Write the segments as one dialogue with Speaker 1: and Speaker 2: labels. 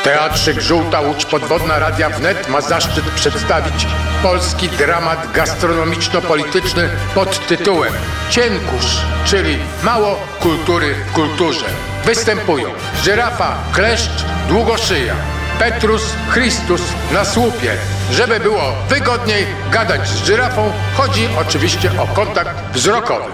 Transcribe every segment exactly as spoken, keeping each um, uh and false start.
Speaker 1: Teatrzyk Żółta Łódź Podwodna Radia Wnet ma zaszczyt przedstawić polski dramat gastronomiczno-polityczny pod tytułem Cienkusz, czyli mało kultury w kulturze. Występują Żyrafa, Kleszcz, Długoszyja, Petrus, Chrystus na słupie. Żeby było wygodniej gadać z żyrafą, chodzi oczywiście o kontakt wzrokowy.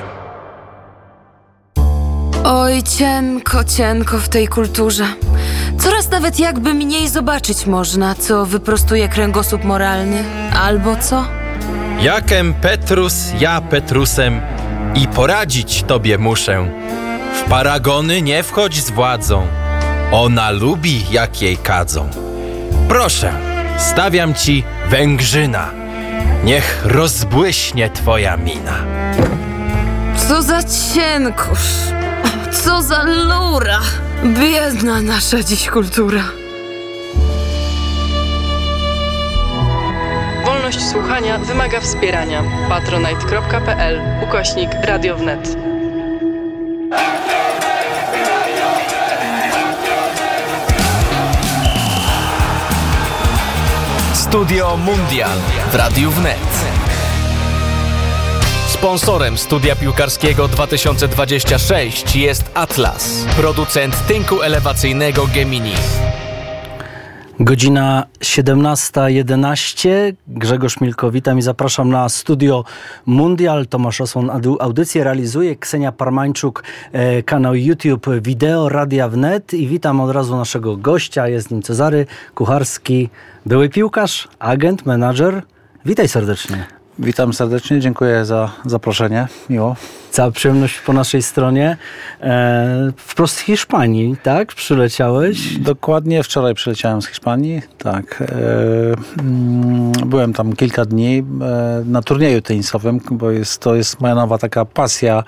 Speaker 2: Oj, cienko, cienko w tej kulturze. Coraz nawet jakby mniej zobaczyć można, co wyprostuje kręgosłup moralny. Albo co?
Speaker 3: Jakem Petrus, ja Petrusem i poradzić tobie muszę. W paragony nie wchodź z władzą. Ona lubi, jak jej kadzą. Proszę, stawiam ci Węgrzyna. Niech rozbłyśnie twoja mina.
Speaker 2: Co za cienkosz. Co za lura. Biedna nasza dziś kultura.
Speaker 4: Wolność słuchania wymaga wspierania. patronite.pl ukośnik Radio Wnet.
Speaker 5: Studio Mundial w Radiu Wnet. Sponsorem studia piłkarskiego dwa tysiące dwudziestego szóstego jest Atlas, producent tynku elewacyjnego Gemini.
Speaker 6: Godzina siedemnasta jedenaście. Grzegorz Milko, witam i zapraszam na Studio Mundial. Tomasz Osłon audycję realizuje, Ksenia Parmańczuk, e, kanał YouTube Wideo Radia Wnet i witam od razu naszego gościa. Jest nim Cezary Kucharski, były piłkarz, agent, menadżer. Witaj serdecznie.
Speaker 7: Witam serdecznie, dziękuję za zaproszenie, miło.
Speaker 6: Cała przyjemność po naszej stronie. E, wprost z Hiszpanii, tak? Przyleciałeś?
Speaker 7: Dokładnie, wczoraj przyleciałem z Hiszpanii, tak. E, mm, byłem tam kilka dni e, na turnieju tenisowym, bo jest, to jest moja nowa taka pasja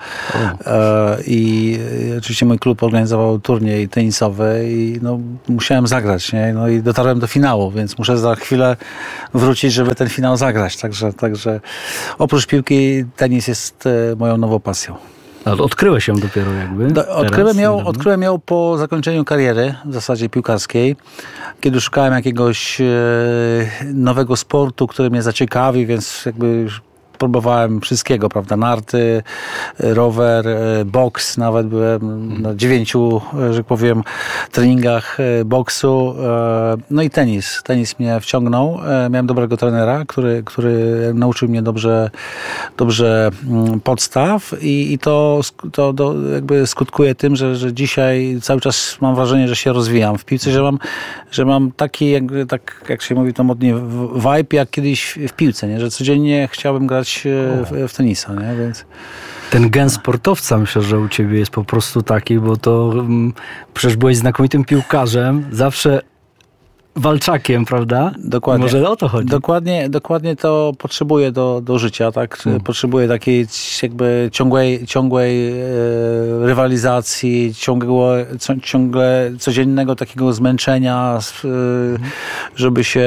Speaker 7: e, i e, oczywiście mój klub organizował turniej tenisowy i no, musiałem zagrać, nie? No i dotarłem do finału, więc muszę za chwilę wrócić, żeby ten finał zagrać, także, także oprócz piłki tenis jest e, moją nową pasją.
Speaker 6: Odkryłeś ją dopiero jakby?
Speaker 7: Do, odkryłem,
Speaker 6: teraz,
Speaker 7: ją, odkryłem ją po zakończeniu kariery, w zasadzie piłkarskiej, kiedy szukałem jakiegoś e, nowego sportu, który mnie zaciekawi, więc jakby próbowałem wszystkiego, prawda, narty, rower, boks, nawet byłem na dziewięciu, że tak powiem, treningach boksu, no i tenis. Tenis mnie wciągnął. Miałem dobrego trenera, który, który nauczył mnie dobrze, dobrze podstaw i, i to, to, to jakby skutkuje tym, że, że dzisiaj cały czas mam wrażenie, że się rozwijam w piłce, że mam, że mam taki, jakby, tak jak się mówi to modnie, vibe jak kiedyś w piłce, nie? Że codziennie chciałbym grać W, w tenisa, nie? Więc...
Speaker 6: Ten gen sportowca myślę, że u ciebie jest po prostu taki, bo to um, przecież byłeś znakomitym piłkarzem, zawsze walczakiem, prawda?
Speaker 7: Dokładnie.
Speaker 6: Może o to chodzi.
Speaker 7: Dokładnie, dokładnie to potrzebuję do, do życia, tak? Hmm. Potrzebuję takiej jakby ciągłej, ciągłej e, rywalizacji, ciągłego, ciągle codziennego takiego zmęczenia, e, hmm. żeby się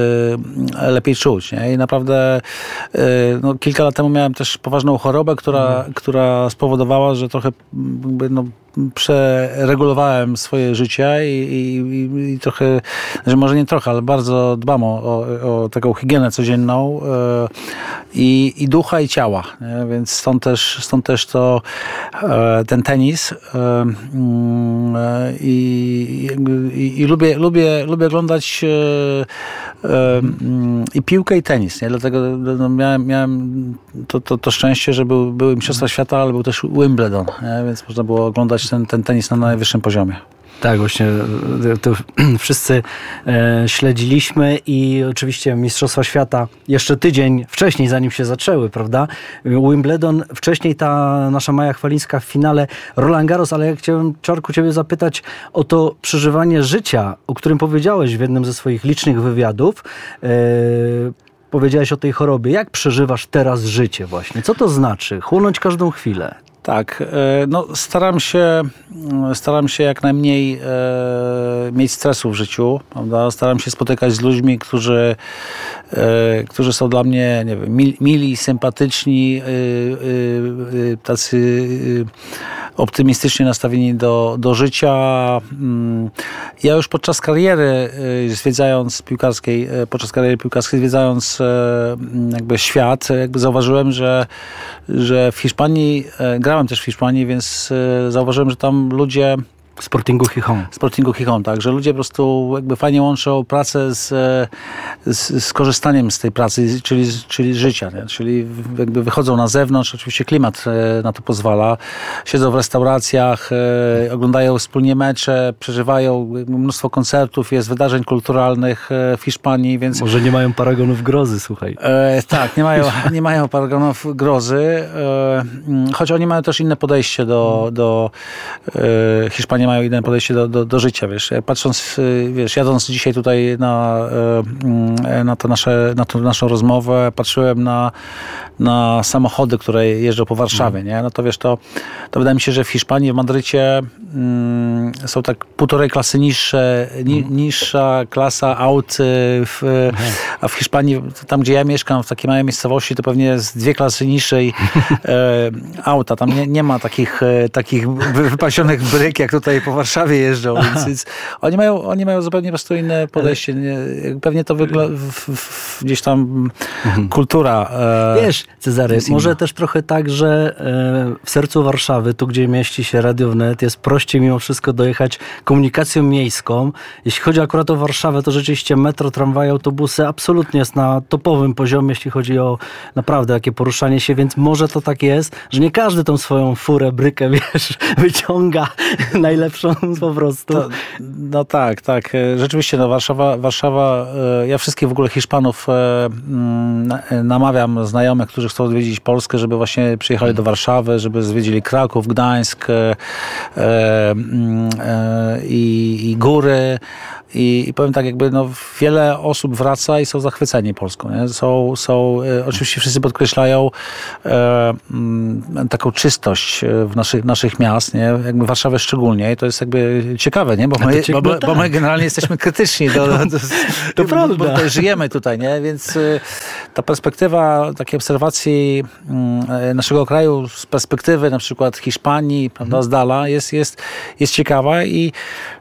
Speaker 7: e, lepiej czuć, nie? I naprawdę e, no, kilka lat temu miałem też poważną chorobę, która, hmm. która spowodowała, że trochę jakby, no, przeregulowałem swoje życie i, i, i trochę, że może nie trochę, ale bardzo dbam o, o, o taką higienę codzienną e, i, i ducha i ciała, nie? Więc stąd też, stąd też to e, ten tenis e, i, i, i lubię, lubię, lubię oglądać e, e, i piłkę i tenis, nie? Dlatego no, miałem, miałem to, to, to szczęście, że był, były Mistrzostwa Świata, ale był też Wimbledon, nie? Więc można było oglądać ten, ten tenis na najwyższym poziomie.
Speaker 6: Tak, właśnie to wszyscy e, śledziliśmy i oczywiście Mistrzostwa Świata jeszcze tydzień wcześniej, zanim się zaczęły, prawda? Wimbledon, wcześniej ta nasza Maja Chwalińska w finale Roland Garros, ale ja chciałem, Czarku, ciebie zapytać o to przeżywanie życia, o którym powiedziałeś w jednym ze swoich licznych wywiadów. E, powiedziałeś o tej chorobie. Jak przeżywasz teraz życie właśnie? Co to znaczy? Chłonąć każdą chwilę.
Speaker 7: Tak, no staram się, staram się jak najmniej e, mieć stresu w życiu, prawda? Staram się spotykać z ludźmi, którzy, e, którzy są dla mnie, nie wiem, mili, mili sympatyczni, e, e, tacy optymistycznie nastawieni do, do życia. Ja już podczas kariery zwiedzając piłkarskiej, podczas kariery piłkarskiej zwiedzając jakby świat, jakby zauważyłem, że, że w Hiszpanii, grałem też w Hiszpanii, więc zauważyłem, że tam ludzie
Speaker 6: Sportingu Gijón.
Speaker 7: Sportingu Gijón, tak, że ludzie po prostu jakby fajnie łączą pracę z, z, z korzystaniem z tej pracy, czyli, czyli życia, nie? Czyli jakby wychodzą na zewnątrz, oczywiście klimat na to pozwala, siedzą w restauracjach, oglądają wspólnie mecze, przeżywają mnóstwo koncertów, jest wydarzeń kulturalnych w Hiszpanii, więc...
Speaker 6: Może nie mają paragonów grozy, słuchaj.
Speaker 7: E, tak, nie mają, nie mają paragonów grozy, e, choć oni mają też inne podejście do, do e, Hiszpanii mają inne podejście do, do, do życia, wiesz. Patrząc, wiesz, jadąc dzisiaj tutaj na, na, to nasze, na tą naszą rozmowę, patrzyłem na, na samochody, które jeżdżą po Warszawie, nie? No to wiesz, to, to wydaje mi się, że w Hiszpanii, w Madrycie mm, są tak półtorej klasy niższe, ni, niższa klasa aut, w, a w Hiszpanii, tam gdzie ja mieszkam, w takiej małej miejscowości, to pewnie jest dwie klasy niższej e, auta. Tam nie, nie ma takich, e, takich wypasionych bryk, jak tutaj po Warszawie jeżdżą, więc, więc oni, mają, oni mają zupełnie po prostu inne podejście. Nie, pewnie to wygląda gdzieś tam mhm. kultura. E,
Speaker 6: Wiesz, Cezary, może inna. Też trochę tak, że e, w sercu Warszawy, tu gdzie mieści się Radio Wnet, jest prościej mimo wszystko dojechać komunikacją miejską. Jeśli chodzi akurat o Warszawę, to rzeczywiście metro, tramwaje, autobusy absolutnie jest na topowym poziomie, jeśli chodzi o naprawdę takie poruszanie się, więc może to tak jest, że nie każdy tą swoją furę, brykę, wiesz, wyciąga najlepszą po prostu.
Speaker 7: To, no tak, tak. Rzeczywiście, no Warszawa, Warszawa, ja wszystkich w ogóle Hiszpanów namawiam, znajomych, którzy chcą odwiedzić Polskę, żeby właśnie przyjechali do Warszawy, żeby zwiedzili Kraków, Gdańsk e, e, i, i góry. I, I powiem tak, jakby no, wiele osób wraca i są zachwyceni Polską. Nie? Są, są, e, oczywiście wszyscy podkreślają e, m, taką czystość w naszych, naszych miast, nie? Jakby Warszawę szczególnie. I to jest jakby ciekawe, nie? Bo, my,
Speaker 6: ciekawe,
Speaker 7: bo,
Speaker 6: tak.
Speaker 7: bo my generalnie jesteśmy krytyczni. Do, do, do,
Speaker 6: to
Speaker 7: bo,
Speaker 6: prawda.
Speaker 7: Bo tutaj żyjemy tutaj, nie? Więc y, ta perspektywa takiej obserwacji y, naszego kraju z perspektywy na przykład Hiszpanii, prawda, z dala jest, jest, jest ciekawa i,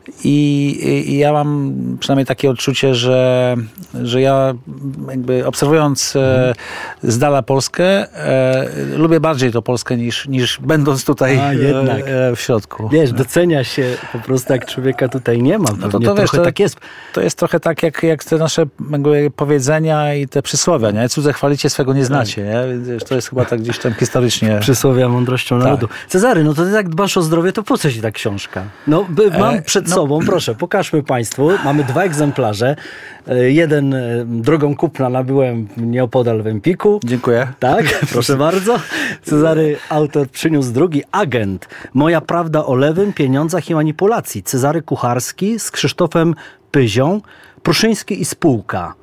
Speaker 7: i, i ja mam przynajmniej takie odczucie, że, że ja jakby obserwując e, z dala Polskę, e, lubię bardziej tą Polskę niż, niż będąc tutaj
Speaker 6: A, jednak.
Speaker 7: E, w środku.
Speaker 6: Wiesz, docenia się po prostu, jak człowieka tutaj nie ma.
Speaker 7: No to, to, wiesz, to,
Speaker 6: tak jest.
Speaker 7: To jest trochę tak, jak, jak te nasze jakby powiedzenia i te przysłowia, nie? Cudze chwalicie, swego nie znacie, nie? Więc wiesz, to jest chyba tak gdzieś tam historycznie.
Speaker 6: Przysłowia mądrością
Speaker 7: tak.
Speaker 6: narodu. Cezary, no to ty tak dbasz o zdrowie, to po co ci ta książka? No, by, mam
Speaker 7: e,
Speaker 6: przed
Speaker 7: no.
Speaker 6: sobą, proszę, pokażmy Państwu. Mamy dwa egzemplarze. Jeden drogą kupna nabyłem nieopodal w Empiku.
Speaker 7: Dziękuję.
Speaker 6: Tak, proszę bardzo. Cezary, autor, przyniósł drugi. Agent. Moja prawda o lewym, pieniądzach i manipulacji. Cezary Kucharski z Krzysztofem Pyzią. Pruszyński i spółka.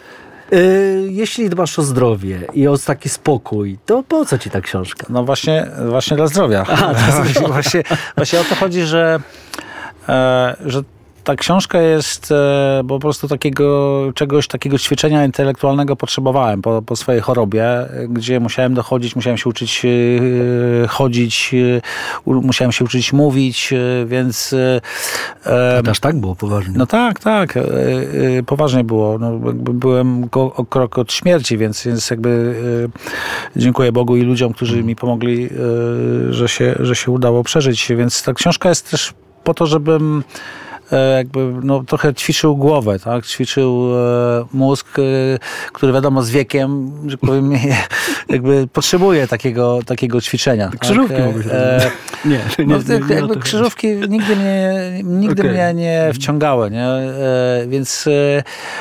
Speaker 6: Jeśli dbasz o zdrowie i o taki spokój, to po co ci ta książka?
Speaker 7: No właśnie, właśnie dla zdrowia.
Speaker 6: Aha,
Speaker 7: właśnie, właśnie, właśnie o to chodzi, że, e, że ta książka jest, e, bo po prostu takiego czegoś, takiego ćwiczenia intelektualnego potrzebowałem po, po swojej chorobie, gdzie musiałem dochodzić, musiałem się uczyć e, chodzić, e, musiałem się uczyć mówić, e, więc...
Speaker 6: E, to aż tak było poważnie?
Speaker 7: No tak, tak. E, e, poważnie było. No, byłem o, o krok od śmierci, więc, więc jakby e, dziękuję Bogu i ludziom, którzy mi pomogli, e, że, się, że się udało przeżyć. Więc ta książka jest też po to, żebym jakby no, trochę ćwiczył głowę, tak? Ćwiczył e, mózg, e, który wiadomo z wiekiem, że powiem, jakby potrzebuje takiego, takiego ćwiczenia.
Speaker 6: Krzyżówki
Speaker 7: tak?
Speaker 6: mówisz.
Speaker 7: E,
Speaker 6: nie, nie,
Speaker 7: no,
Speaker 6: nie, nie,
Speaker 7: jakby
Speaker 6: nie
Speaker 7: krzyżówki nigdy mnie, nigdy okay. mnie nie wciągały, nie? E, więc e,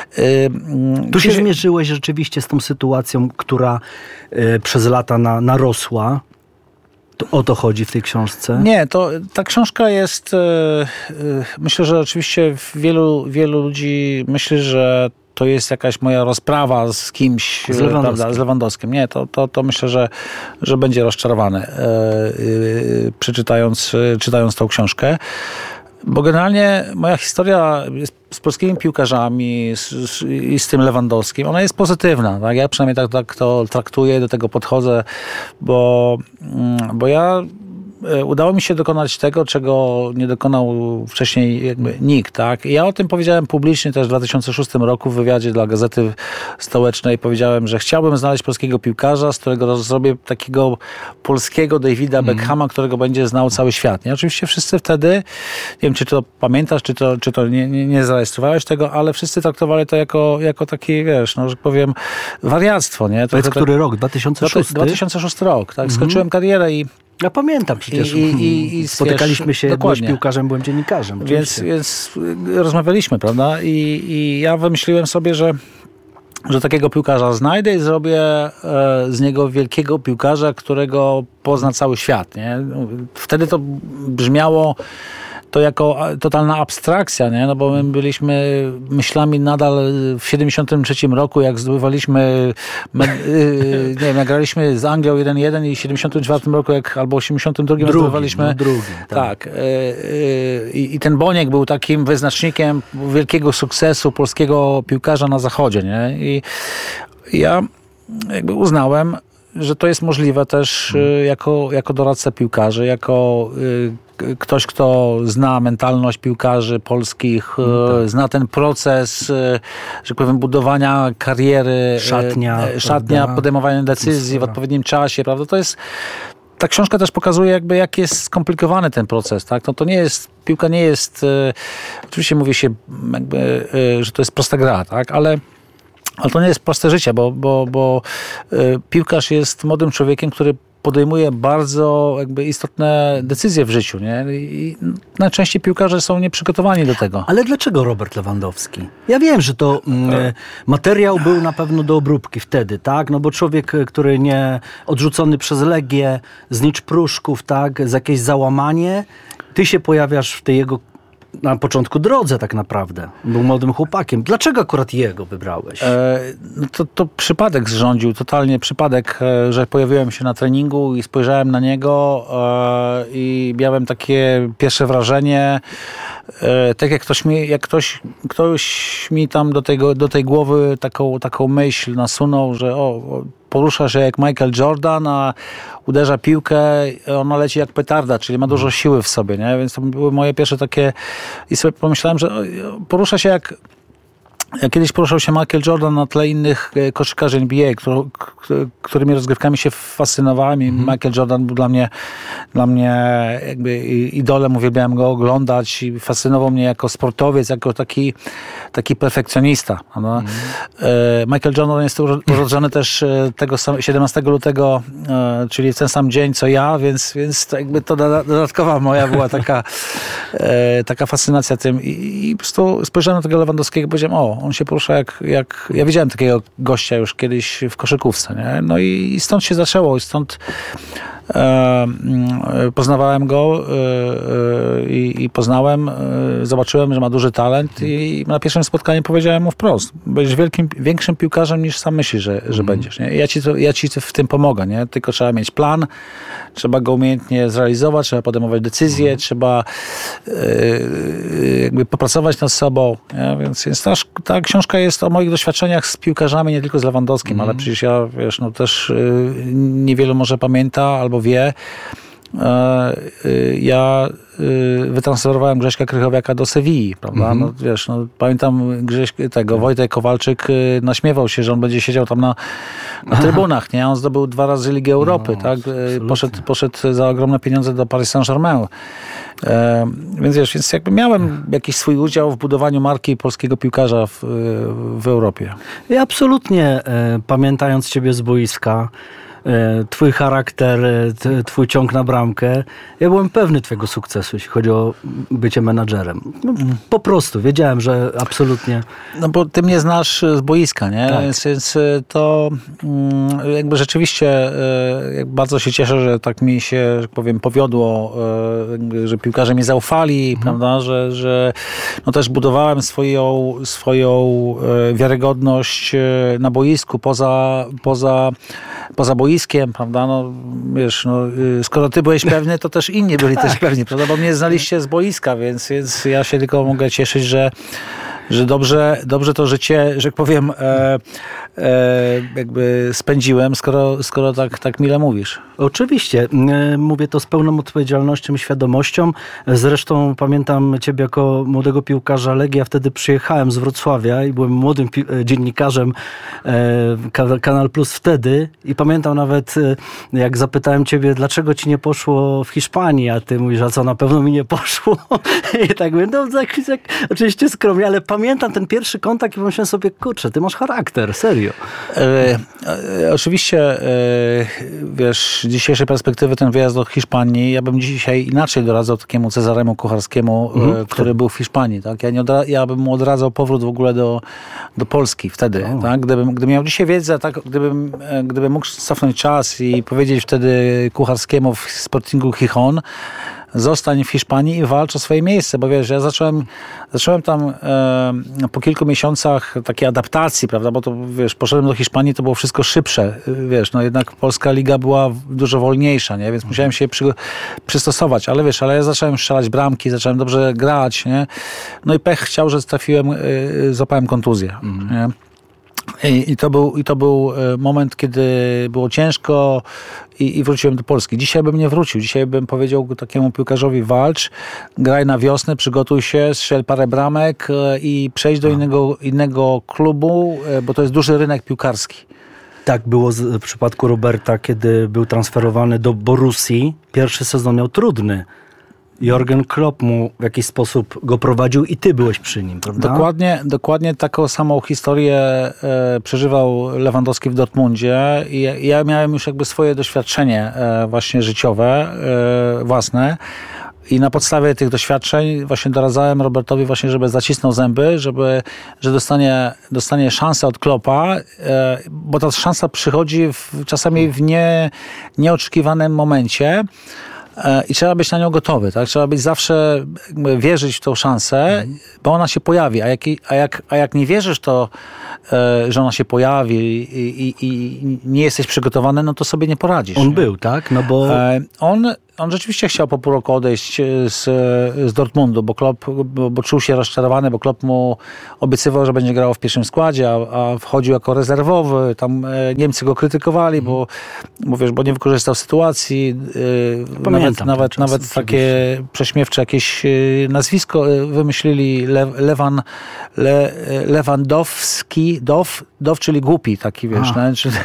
Speaker 6: e, tu się że... zmierzyłeś rzeczywiście z tą sytuacją, która e, przez lata na, narosła. To o to chodzi w tej książce?
Speaker 7: Nie, to ta książka jest, myślę, że oczywiście wielu, wielu ludzi myśli, że to jest jakaś moja rozprawa z kimś,
Speaker 6: z Lewandowskim.
Speaker 7: Prawda, z Lewandowskim. Nie, to, to, to myślę, że, że będzie rozczarowany przeczytając, czytając tą książkę. Bo generalnie moja historia z polskimi piłkarzami z, z, i z tym Lewandowskim, ona jest pozytywna. Tak? Ja przynajmniej tak, tak to traktuję, do tego podchodzę, bo, bo ja udało mi się dokonać tego, czego nie dokonał wcześniej jakby nikt, tak? I ja o tym powiedziałem publicznie też w dwa tysiące szóstym roku w wywiadzie dla Gazety Stołecznej. Powiedziałem, że chciałbym znaleźć polskiego piłkarza, z którego zrobię takiego polskiego Davida mm. Beckhama, którego będzie znał cały świat. Nie? Oczywiście wszyscy wtedy, nie wiem, czy to pamiętasz, czy to, czy to nie, nie, nie zarejestrowałeś tego, ale wszyscy traktowali to jako, jako taki, wiesz, no, że powiem, wariactwo, nie?
Speaker 6: To jest
Speaker 7: tak,
Speaker 6: który rok? dwa tysiące szósty?
Speaker 7: dwa tysiące szósty rok, tak. Mm-hmm. Skończyłem karierę i
Speaker 6: ja pamiętam przecież. I, i, i spotykaliśmy wiesz, się, dokładnie. Byłeś piłkarzem, byłem dziennikarzem.
Speaker 7: Więc, więc rozmawialiśmy, prawda? I, i ja wymyśliłem sobie, że że takiego piłkarza znajdę i zrobię e, z niego wielkiego piłkarza, którego pozna cały świat. Nie? Wtedy to brzmiało to jako totalna abstrakcja, nie? No bo my byliśmy myślami nadal w siedemdziesiątym trzecim roku, jak zdobywaliśmy, me, yy, nie wiem, jak graliśmy z Anglią jeden jeden i w siedemdziesiątym czwartym roku, jak, albo w osiemdziesiątym drugim
Speaker 6: drugim,
Speaker 7: zdobywaliśmy...
Speaker 6: No drugim,
Speaker 7: tak. tak yy, yy, I ten Boniek był takim wyznacznikiem wielkiego sukcesu polskiego piłkarza na zachodzie, nie? I ja jakby uznałem, że to jest możliwe też hmm. jako, jako doradca piłkarzy, jako y, ktoś, kto zna mentalność piłkarzy polskich, hmm, tak. zna ten proces, y, że powiem, budowania kariery,
Speaker 6: szatnia,
Speaker 7: y, szatnia podejmowania decyzji w odpowiednim czasie, prawda? To jest ta książka też pokazuje, jakby jak jest skomplikowany ten proces, tak? No to nie jest, piłka nie jest, y, oczywiście mówi się jakby, y, że to jest prosta gra, tak? Ale Ale to nie jest proste życie, bo, bo, bo y, piłkarz jest młodym człowiekiem, który podejmuje bardzo jakby istotne decyzje w życiu, nie? I najczęściej piłkarze są nieprzygotowani do tego.
Speaker 6: Ale dlaczego Robert Lewandowski? Ja wiem, że to mm, materiał był na pewno do obróbki wtedy, tak? No bo człowiek, który nie odrzucony przez Legię, znicz Pruszków, tak? Z jakieś załamanie, ty się pojawiasz w tej jego na początku drodze tak naprawdę. Był młodym chłopakiem. Dlaczego akurat jego wybrałeś?
Speaker 7: E, no to, to przypadek zrządził, totalnie przypadek, że pojawiłem się na treningu i spojrzałem na niego e, i miałem takie pierwsze wrażenie, e, tak jak ktoś mi, jak ktoś, ktoś mi tam do, tego, do tej głowy taką, taką myśl nasunął, że o, porusza się jak Michael Jordan, a uderza piłkę, ona leci jak petarda, czyli ma dużo siły w sobie, nie? Więc to były moje pierwsze takie... I sobie pomyślałem, że porusza się jak... Jak kiedyś poruszał się Michael Jordan na tle innych koszykarzy N B A, który, którymi rozgrywkami się fascynowałem i mm. Michael Jordan był dla mnie, dla mnie jakby idolem, uwielbiałem go oglądać i fascynował mnie jako sportowiec, jako taki, taki perfekcjonista. No. Mm. Michael Jordan jest urodzony też tego siedemnastego lutego, czyli w ten sam dzień co ja, więc, więc to jakby to dodatkowa moja była taka, taka fascynacja tym i, i po prostu spojrzałem na tego Lewandowskiego i powiedziałem, o, on się porusza jak, jak... Ja widziałem takiego gościa już kiedyś w koszykówce, nie? No i, i stąd się zaczęło i stąd e, poznawałem go e, i, i poznałem, e, zobaczyłem, że ma duży talent i na pierwszym spotkaniu powiedziałem mu wprost, będziesz wielkim, większym piłkarzem niż sam myślisz, że, że mm. będziesz, nie? Ja ci, to, ja ci w tym pomogę, nie? Tylko trzeba mieć plan, trzeba go umiejętnie zrealizować, trzeba podejmować decyzje, mm. trzeba e, jakby popracować nad sobą, nie? Więc, więc ta, ta książka jest o moich doświadczeniach z piłkarzami, nie tylko z Lewandowskim, mm. ale przecież ja, wiesz, no też y, niewielu może pamięta albo wie. Y, y, ja y, wytransferowałem Grześka Krychowiaka do Sewilli, prawda? Mm. No, wiesz, no, pamiętam Grześ, tego, Wojtek Kowalczyk y, naśmiewał się, że on będzie siedział tam na, na trybunach, nie? On zdobył dwa razy Ligę Europy, no, tak? Poszedł, poszedł za ogromne pieniądze do Paris Saint-Germain. E, więc wiesz, więc jakby miałem jakiś swój udział w budowaniu marki polskiego piłkarza w, w Europie.
Speaker 6: Ja absolutnie, e, pamiętając ciebie z boiska, e, twój charakter, e, t, twój ciąg na bramkę, ja byłem pewny twojego sukcesu, jeśli chodzi o bycie menadżerem. No, po prostu, wiedziałem, że absolutnie...
Speaker 7: No bo ty mnie znasz z boiska, nie?
Speaker 6: Tak.
Speaker 7: Więc, więc to mm, jakby rzeczywiście e, jak bardzo się cieszę, że tak mi się, że powiem, powiodło, e, że piłkarze mi zaufali, mhm. prawda? Że, że no też budowałem swoją, swoją e, wiarygodność na boisku, poza, poza, poza boiskiem, prawda? No wiesz, no, skoro ty byłeś pewny, to też inni byli tak. też pewni, prawda? Bo mnie znaliście z boiska, więc, więc ja się tylko mogę cieszyć, że że dobrze, dobrze to życie, że tak powiem, e, jakby spędziłem, skoro, skoro tak, tak mile mówisz.
Speaker 6: Oczywiście. Mówię to z pełną odpowiedzialnością i świadomością. Zresztą pamiętam ciebie jako młodego piłkarza Legii. Ja wtedy przyjechałem z Wrocławia i byłem młodym pi- dziennikarzem e, Kanal Plus wtedy i pamiętam nawet, jak zapytałem ciebie, dlaczego ci nie poszło w Hiszpanii, a ty mówisz, a co, na pewno mi nie poszło. I tak mówię, no tak, tak, oczywiście skromnie, ale pamiętam ten pierwszy kontakt i pomyślałem sobie, kurczę, ty masz charakter, serio.
Speaker 7: E, e, oczywiście, e, wiesz, z dzisiejszej perspektywy ten wyjazd do Hiszpanii, ja bym dzisiaj inaczej doradzał takiemu Cezaremu Kucharskiemu, mhm, e, który był w Hiszpanii. Tak? Ja, nie odra- ja bym mu odradzał powrót w ogóle do, do Polski wtedy. Tak? Gdybym, gdybym miał dzisiaj wiedzę, tak, gdybym, gdybym mógł cofnąć czas i powiedzieć wtedy Kucharskiemu w Sportingu Gijón, zostań w Hiszpanii i walcz o swoje miejsce, bo wiesz, ja zacząłem, zacząłem tam e, po kilku miesiącach takiej adaptacji, prawda, bo to wiesz, poszedłem do Hiszpanii, to było wszystko szybsze, wiesz, no jednak polska liga była dużo wolniejsza, nie, więc musiałem się przy, przystosować, ale wiesz, ale ja zacząłem strzelać bramki, zacząłem dobrze grać, nie, no i pech chciał, że trafiłem, e, złapałem kontuzję, mm. nie. I, I, to był, I to był moment, kiedy było ciężko i, i wróciłem do Polski. Dzisiaj bym nie wrócił. Dzisiaj bym powiedział takiemu piłkarzowi: walcz, graj na wiosnę, przygotuj się, strzel parę bramek i przejdź do innego, innego klubu, bo to jest duży rynek piłkarski.
Speaker 6: Tak było w przypadku Roberta, kiedy był transferowany do Borussii. Pierwszy sezon miał trudny. Jürgen Klopp mu w jakiś sposób go prowadził i ty byłeś przy nim, prawda?
Speaker 7: Dokładnie, dokładnie taką samą historię e, przeżywał Lewandowski w Dortmundzie i ja, ja miałem już jakby swoje doświadczenie e, właśnie życiowe, e, własne. I na podstawie tych doświadczeń właśnie doradzałem Robertowi właśnie, żeby zacisnął zęby, żeby, że dostanie, dostanie szansę od Kloppa, e, bo ta szansa przychodzi w, czasami w nie, nieoczekiwanym momencie. I trzeba być na nią gotowy, tak? Trzeba być zawsze, wierzyć w tą szansę, bo ona się pojawi, a jak, a jak, a jak nie wierzysz to, że ona się pojawi i, i, i nie jesteś przygotowany, no to sobie nie poradzisz.
Speaker 6: On
Speaker 7: nie?
Speaker 6: był, tak? No bo...
Speaker 7: On, on rzeczywiście chciał po pół roku odejść z, z Dortmundu, bo Klopp, bo, bo czuł się rozczarowany, bo Klopp mu obiecywał, że będzie grał w pierwszym składzie, a, a wchodził jako rezerwowy. Tam Niemcy go krytykowali, mm. bo, bo, wiesz, bo nie wykorzystał sytuacji. Pamiętam, nawet nawet, nawet takie prześmiewcze jakieś nazwisko wymyślili. Le, Lewan, Le, Lewandowski, Dow, Dow, czyli głupi taki, wiesz, no, czy,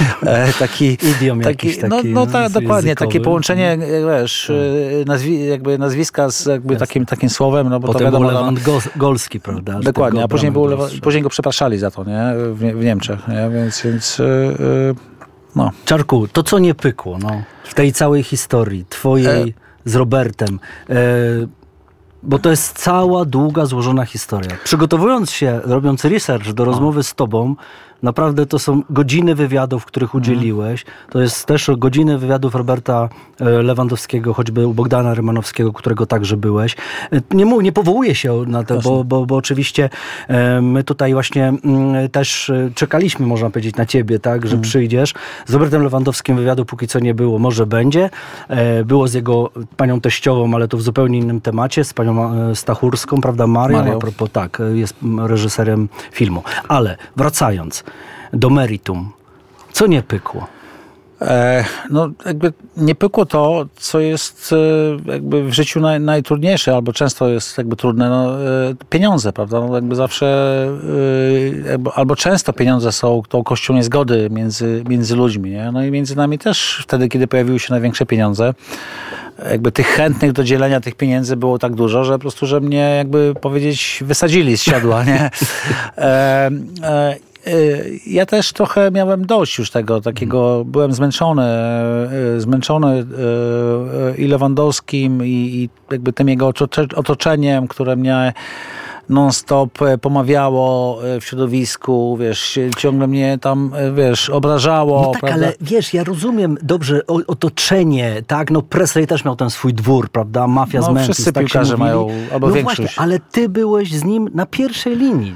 Speaker 7: taki,
Speaker 6: idiom
Speaker 7: taki,
Speaker 6: jakiś taki.
Speaker 7: No, no ta, dokładnie,
Speaker 6: językowy.
Speaker 7: Takie połączenie, wiesz, nazwi, jakby nazwiska z jakby takim, takim słowem, no bo
Speaker 6: potem
Speaker 7: to wiadomo...
Speaker 6: był Lewandowski, prawda?
Speaker 7: Dokładnie, a później, był Lewa, później go przepraszali za to, nie? W, w Niemczech, nie? Więc, więc yy, no.
Speaker 6: Czarku, to co nie pykło, no, w tej całej historii twojej e... z Robertem, e... bo to jest cała, długa, złożona historia. Przygotowując się, robiąc research do rozmowy z tobą, naprawdę to są godziny wywiadów, których udzieliłeś. To jest też godziny wywiadów Roberta Lewandowskiego, choćby u Bogdana Rymanowskiego, którego także byłeś. Nie, mu, nie powołuję się na to, bo, bo, bo oczywiście my tutaj właśnie też czekaliśmy, można powiedzieć, na ciebie, tak, że mm. przyjdziesz. Z Robertem Lewandowskim wywiadu póki co nie było, może będzie. Było z jego panią teściową, ale to w zupełnie innym temacie, z panią Stachurską, prawda, Marią, Mario. A propos, tak, jest reżyserem filmu. Ale wracając do meritum. Co nie pykło?
Speaker 7: E, no jakby nie pykło to, co jest e, jakby w życiu naj, najtrudniejsze, albo często jest jakby trudne, no, e, pieniądze, prawda? No, jakby zawsze, e, jakby, albo często pieniądze są tą kością niezgody między, między ludźmi, nie? No i między nami też wtedy, kiedy pojawiły się największe pieniądze, jakby tych chętnych do dzielenia tych pieniędzy było tak dużo, że po prostu, że mnie jakby powiedzieć wysadzili z siodła, nie? E, e, Ja też trochę miałem dość już tego takiego, byłem zmęczony, zmęczony i Lewandowskim, i, i jakby tym jego otoczeniem, które mnie non-stop pomawiało w środowisku, wiesz, ciągle mnie tam, wiesz, obrażało.
Speaker 6: No tak,
Speaker 7: prawda?
Speaker 6: Ale wiesz, ja rozumiem dobrze otoczenie, tak, no Presley też miał ten swój dwór, prawda, mafia
Speaker 7: no,
Speaker 6: z Memphis.
Speaker 7: Wszyscy
Speaker 6: tak
Speaker 7: piłkarze mają, albo
Speaker 6: no
Speaker 7: większość.
Speaker 6: Właśnie, ale ty byłeś z nim na pierwszej linii.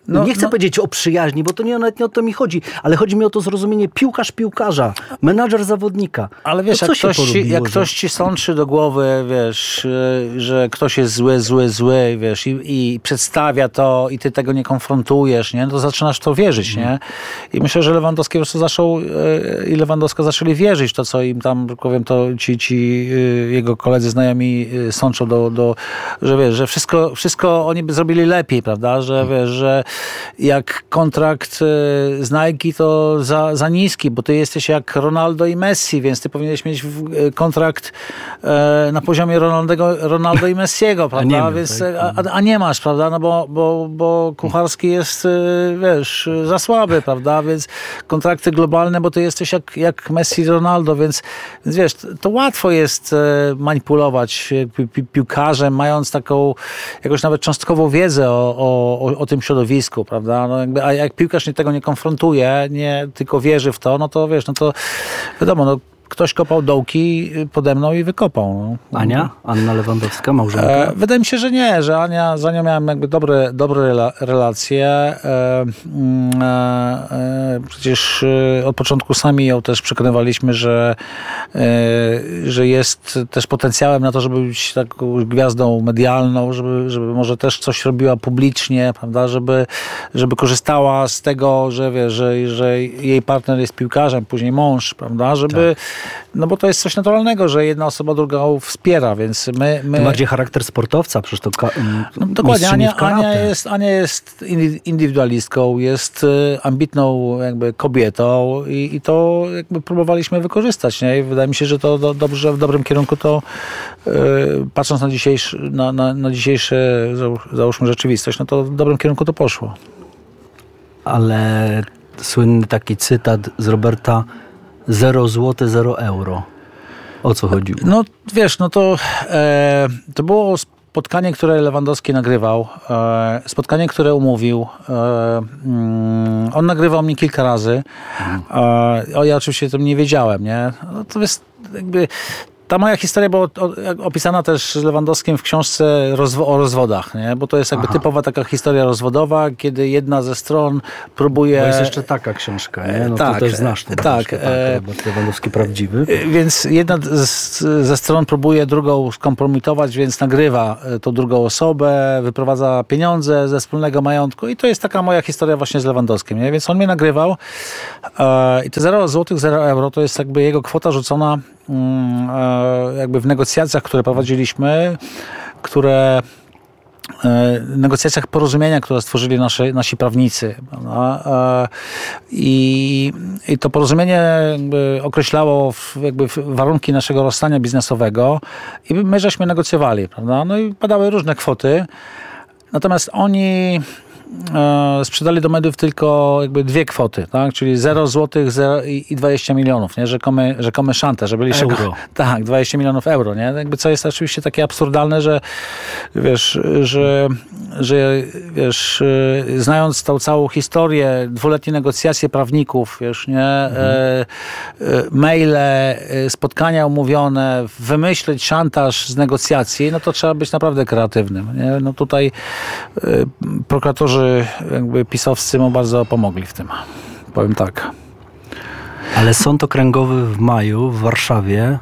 Speaker 6: No, nie chcę no. powiedzieć o przyjaźni, bo to nie, nawet nie o to mi chodzi, ale chodzi mi o to zrozumienie piłkarz piłkarza, menadżer zawodnika.
Speaker 7: Ale wiesz, jak, ktoś, porobiło, jak że... ktoś ci sączy do głowy, wiesz, że ktoś jest zły, zły, zły, wiesz, i, i przedstawia to i ty tego nie konfrontujesz, nie? To zaczynasz w to wierzyć, hmm. nie? I myślę, że Lewandowski po prostu zaczął i Lewandowska zaczęli wierzyć w to, co im tam, powiem, to ci, ci jego koledzy, znajomi sączą do, do że wiesz, że wszystko, wszystko oni by zrobili lepiej, prawda? Że hmm. wiesz, że jak kontrakt z Nike to za, za niski, bo ty jesteś jak Ronaldo i Messi, więc ty powinieneś mieć kontrakt e, na poziomie Ronaldego, Ronaldo i Messiego, prawda? A nie, więc, a, a nie masz, prawda? No bo, bo, bo Kucharski jest, wiesz, za słaby, prawda? Więc kontrakty globalne, bo ty jesteś jak, jak Messi i Ronaldo, więc, więc wiesz, to łatwo jest manipulować pi, pi, piłkarzem, mając taką jakąś nawet cząstkową wiedzę o, o, o tym środowisku, prawda? No jakby, a jak piłkarz nie tego nie konfrontuje, nie tylko wierzy w to, no to wiesz, no to wiadomo, no ktoś kopał dołki pode mną i wykopał. No.
Speaker 6: Ania? Anna Lewandowska, małżonka? E,
Speaker 7: wydaje mi się, że nie, że Ania, z Anią miałem jakby dobre, dobre rela, relacje. E, e, e, przecież od początku sami ją też przekonywaliśmy, że, e, że jest też potencjałem na to, żeby być taką gwiazdą medialną, żeby, żeby może też coś robiła publicznie, prawda, żeby, żeby korzystała z tego, że wie, że, że jej partner jest piłkarzem, później mąż, prawda, żeby tak. No bo to jest coś naturalnego, że jedna osoba drugą wspiera, więc my... my...
Speaker 6: To bardziej charakter sportowca, przecież to ka-
Speaker 7: no, dokładnie, Ania, Ania, jest, Ania jest indywidualistką, jest ambitną jakby kobietą i, i to jakby próbowaliśmy wykorzystać, nie? I wydaje mi się, że to do, dobrze, w dobrym kierunku to yy, patrząc na dzisiejsze, na, na, na dzisiejsze załóżmy rzeczywistość, no to w dobrym kierunku to poszło.
Speaker 6: Ale słynny taki cytat z Roberta: zero złotych, zero euro. O co chodziło?
Speaker 7: No wiesz, no to e, to było spotkanie, które Lewandowski nagrywał. E, spotkanie, które umówił. E, mm, on nagrywał mnie kilka razy. E, o, ja oczywiście to nie wiedziałem, nie? No, to jest jakby... Ta moja historia była opisana też z Lewandowskim w książce rozwo- o rozwodach, nie? Bo to jest jakby Aha. typowa taka historia rozwodowa, kiedy jedna ze stron próbuje...
Speaker 6: Bo jest jeszcze taka książka, nie? No
Speaker 7: tak,
Speaker 6: to też znasz. To
Speaker 7: tak.
Speaker 6: tak Robert Lewandowski prawdziwy.
Speaker 7: Więc jedna z, ze stron próbuje drugą skompromitować, więc nagrywa tą drugą osobę, wyprowadza pieniądze ze wspólnego majątku i to jest taka moja historia właśnie z Lewandowskim, nie? Więc on mnie nagrywał e, i te zero złotych, zero euro to jest jakby jego kwota rzucona jakby w negocjacjach, które prowadziliśmy, które w negocjacjach porozumienia, które stworzyli nasze, nasi prawnicy. I, i to porozumienie jakby określało jakby warunki naszego rozstania biznesowego i my żeśmy negocjowali, prawda? No i padały różne kwoty. Natomiast oni e, sprzedali do mediów tylko jakby dwie kwoty, tak? Czyli zero złotych i dwadzieścia milionów, nie? Rzekomy, rzekomy szantaż, że byli
Speaker 6: euro.
Speaker 7: Szybko, tak, dwadzieścia milionów euro, nie? Jakby co jest oczywiście takie absurdalne, że wiesz, że, że wiesz, znając tą całą historię, dwuletnie negocjacje prawników, wiesz, nie? Mhm. E, e, maile, spotkania umówione, wymyślić szantaż z negocjacji, no to trzeba być naprawdę kreatywnym, nie? No tutaj e, prokuratorzy jakby pisowscy mu bardzo pomogli w tym. Powiem tak.
Speaker 6: Ale sąd okręgowy w maju w Warszawie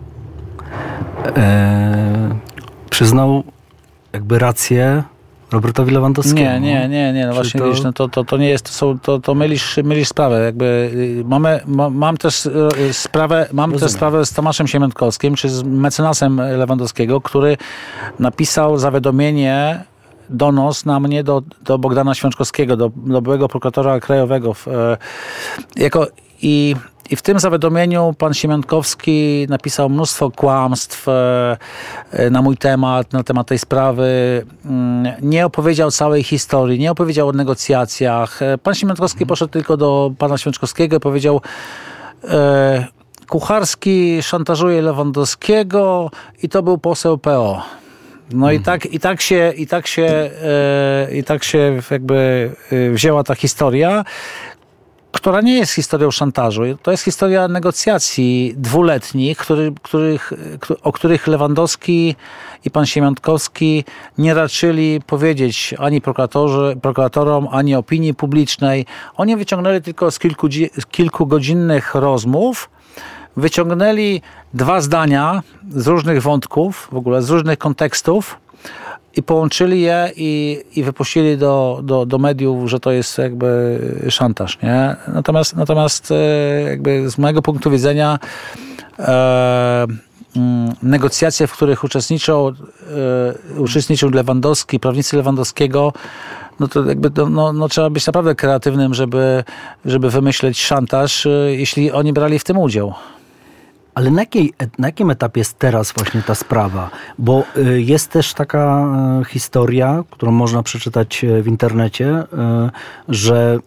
Speaker 6: e, przyznał jakby rację Robertowi Lewandowskiemu.
Speaker 7: Nie, nie, nie, nie. No właśnie to... wiesz, no to, to, to nie jest, to, są, to, to mylisz, mylisz sprawę. Jakby mamy, ma, mam też sprawę, mam też sprawę z Tomaszem Siemiątkowskim, czy z mecenasem Lewandowskiego, który napisał zawiadomienie, donos na mnie do, do Bogdana Świączkowskiego, do, do byłego prokuratora krajowego. W, e, jako, i, I w tym zawiadomieniu pan Siemiątkowski napisał mnóstwo kłamstw e, na mój temat, na temat tej sprawy. Mm, nie opowiedział całej historii, nie opowiedział o negocjacjach. Pan Siemiątkowski hmm. poszedł tylko do pana Świączkowskiego i powiedział: e, Kucharski szantażuje Lewandowskiego i to był poseł P O. No i tak, i tak się, i tak się, e, i tak się jakby wzięła ta historia. która nie jest historią szantażu. To jest historia negocjacji dwuletnich, który, których, o których Lewandowski i pan Siemiątkowski nie raczyli powiedzieć ani prokuratorzy, prokuratorom, ani opinii publicznej. Oni wyciągnęli tylko z kilku, kilkugodzinnych rozmów, wyciągnęli dwa zdania z różnych wątków, w ogóle z różnych kontekstów, i połączyli je i, i wypuścili do, do, do mediów, że to jest jakby szantaż, nie? Natomiast, natomiast jakby z mojego punktu widzenia e, negocjacje, w których uczestniczą, e, uczestniczył Lewandowski, prawnicy Lewandowskiego, no to jakby to, no, no trzeba być naprawdę kreatywnym, żeby, żeby wymyśleć szantaż, jeśli oni brali w tym udział.
Speaker 6: Ale na, jakiej, na jakim etapie jest teraz właśnie ta sprawa? Bo y, jest też taka y, historia, którą można przeczytać w internecie, y, że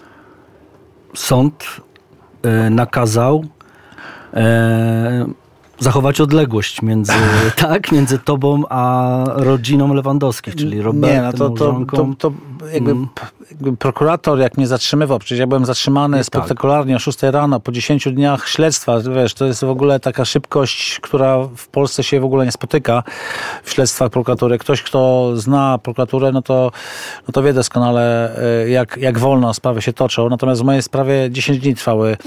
Speaker 6: sąd y, nakazał y, zachować odległość między, tak, między tobą a rodziną Lewandowskich, czyli Robertem,
Speaker 7: Nie, no to, to, to, to jakby, mm. jakby prokurator, jak mnie zatrzymywał, przecież ja byłem zatrzymany spektakularnie o szóstej rano, po dziesięciu dniach śledztwa, wiesz, to jest w ogóle taka szybkość, która w Polsce się w ogóle nie spotyka w śledztwach prokuratury. Ktoś, kto zna prokuraturę, no to, no to wie doskonale, jak, jak wolno sprawy się toczą. Natomiast w mojej sprawie dziesięć dni trwały.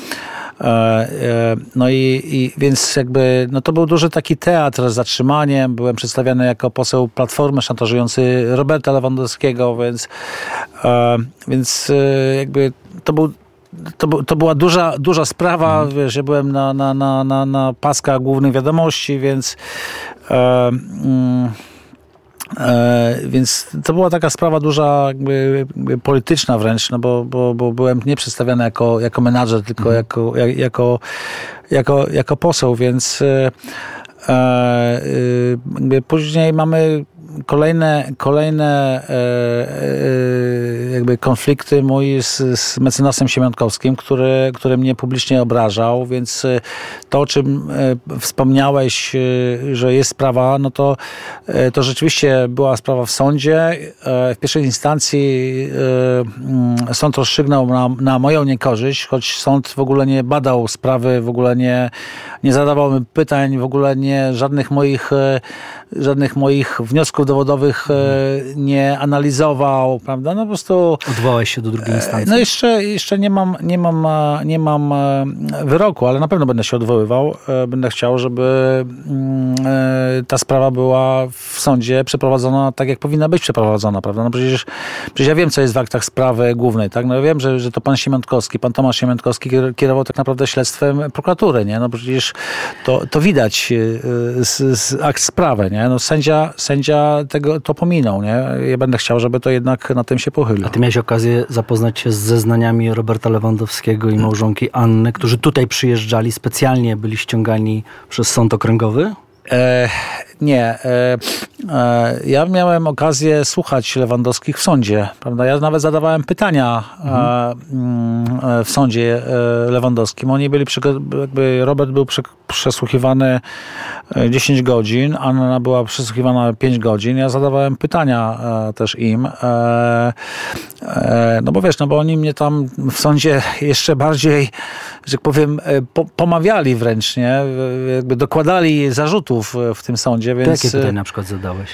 Speaker 7: No i, i więc jakby, no to był duży taki teatr z zatrzymaniem. Byłem przedstawiany jako poseł Platformy szantażujący Roberta Lewandowskiego, więc, więc jakby to był To, to była duża, duża sprawa, mm. wiesz, ja byłem na, na, na, na, na paskach głównych wiadomości, więc e, mm, e, więc to była taka sprawa duża, jakby, jakby polityczna wręcz, no bo, bo, bo byłem nie przedstawiany jako, jako menadżer, tylko mm. jako, jak, jako, jako, jako poseł, więc e, e, jakby później mamy Kolejne, kolejne e, e, jakby konflikty mój z, z mecenasem Siemiątkowskim, który, który mnie publicznie obrażał, więc to, o czym e, wspomniałeś, e, że jest sprawa, no to, e, to rzeczywiście była sprawa w sądzie. E, w pierwszej instancji e, sąd rozstrzygnął na, na moją niekorzyść, choć sąd w ogóle nie badał sprawy, w ogóle nie, nie zadawał mi pytań, w ogóle nie żadnych moich, e, żadnych moich wniosków dowodowych nie analizował, prawda? No po prostu...
Speaker 6: Odwołałeś się do drugiej instancji?
Speaker 7: No jeszcze, jeszcze nie mam, nie mam, nie mam wyroku, ale na pewno będę się odwoływał. Będę chciał, żeby ta sprawa była w sądzie przeprowadzona tak, jak powinna być przeprowadzona, prawda? No przecież, przecież ja wiem, co jest w aktach sprawy głównej, tak? No ja wiem, że, że to pan Siemiątkowski, pan Tomasz Siemiątkowski kierował tak naprawdę śledztwem prokuratury, nie? No przecież to, to widać z, z akt sprawy, nie? No sędzia, sędzia tego to pominął, nie? Ja będę chciał, żeby to jednak na tym się pochylił.
Speaker 6: A ty miałeś okazję zapoznać się z zeznaniami Roberta Lewandowskiego i małżonki Anny, którzy tutaj przyjeżdżali, specjalnie byli ściągani przez sąd okręgowy?
Speaker 7: E, nie. E, e, ja miałem okazję słuchać Lewandowskich w sądzie, prawda? Ja nawet zadawałem pytania mhm. e, w sądzie e, Lewandowskim. Oni byli, jakby Robert był przesłuchiwany dziesięć godzin, Anna była przesłuchiwana pięć godzin. Ja zadawałem pytania e, też im. E, e, no bo wiesz, no bo oni mnie tam w sądzie jeszcze bardziej, że tak powiem, po, pomawiali wręcz, nie? Jakby dokładali zarzutów w tym sądzie, więc...
Speaker 6: To jakie pytania na przykład zadałeś?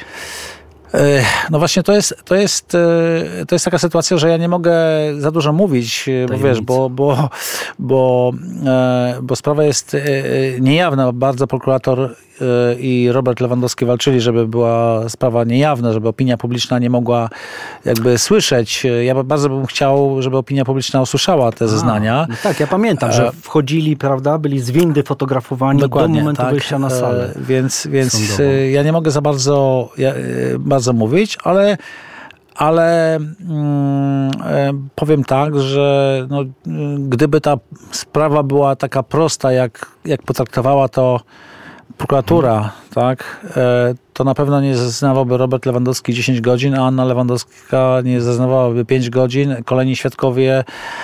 Speaker 7: No właśnie to jest, to jest, to jest taka sytuacja, że ja nie mogę za dużo mówić, bo wiesz, bo, bo, bo, bo sprawa jest niejawna. Bardzo prokurator i Robert Lewandowski walczyli, żeby była sprawa niejawna, żeby opinia publiczna nie mogła jakby słyszeć. Ja bardzo bym chciał, żeby opinia publiczna usłyszała te zeznania.
Speaker 6: A, no tak, ja pamiętam, że wchodzili, prawda, byli z windy fotografowani Dokładnie, do momentu tak, wyjścia na salę.
Speaker 7: Więc, więc ja nie mogę za bardzo, ja, bardzo mówić, ale ale mm, powiem tak, że no, gdyby ta sprawa była taka prosta, jak, jak potraktowała to prokuratura, hmm. tak, to na pewno nie zeznawałby Robert Lewandowski dziesięć godzin, a Anna Lewandowska nie zeznawałaby pięć godzin. Kolejni świadkowie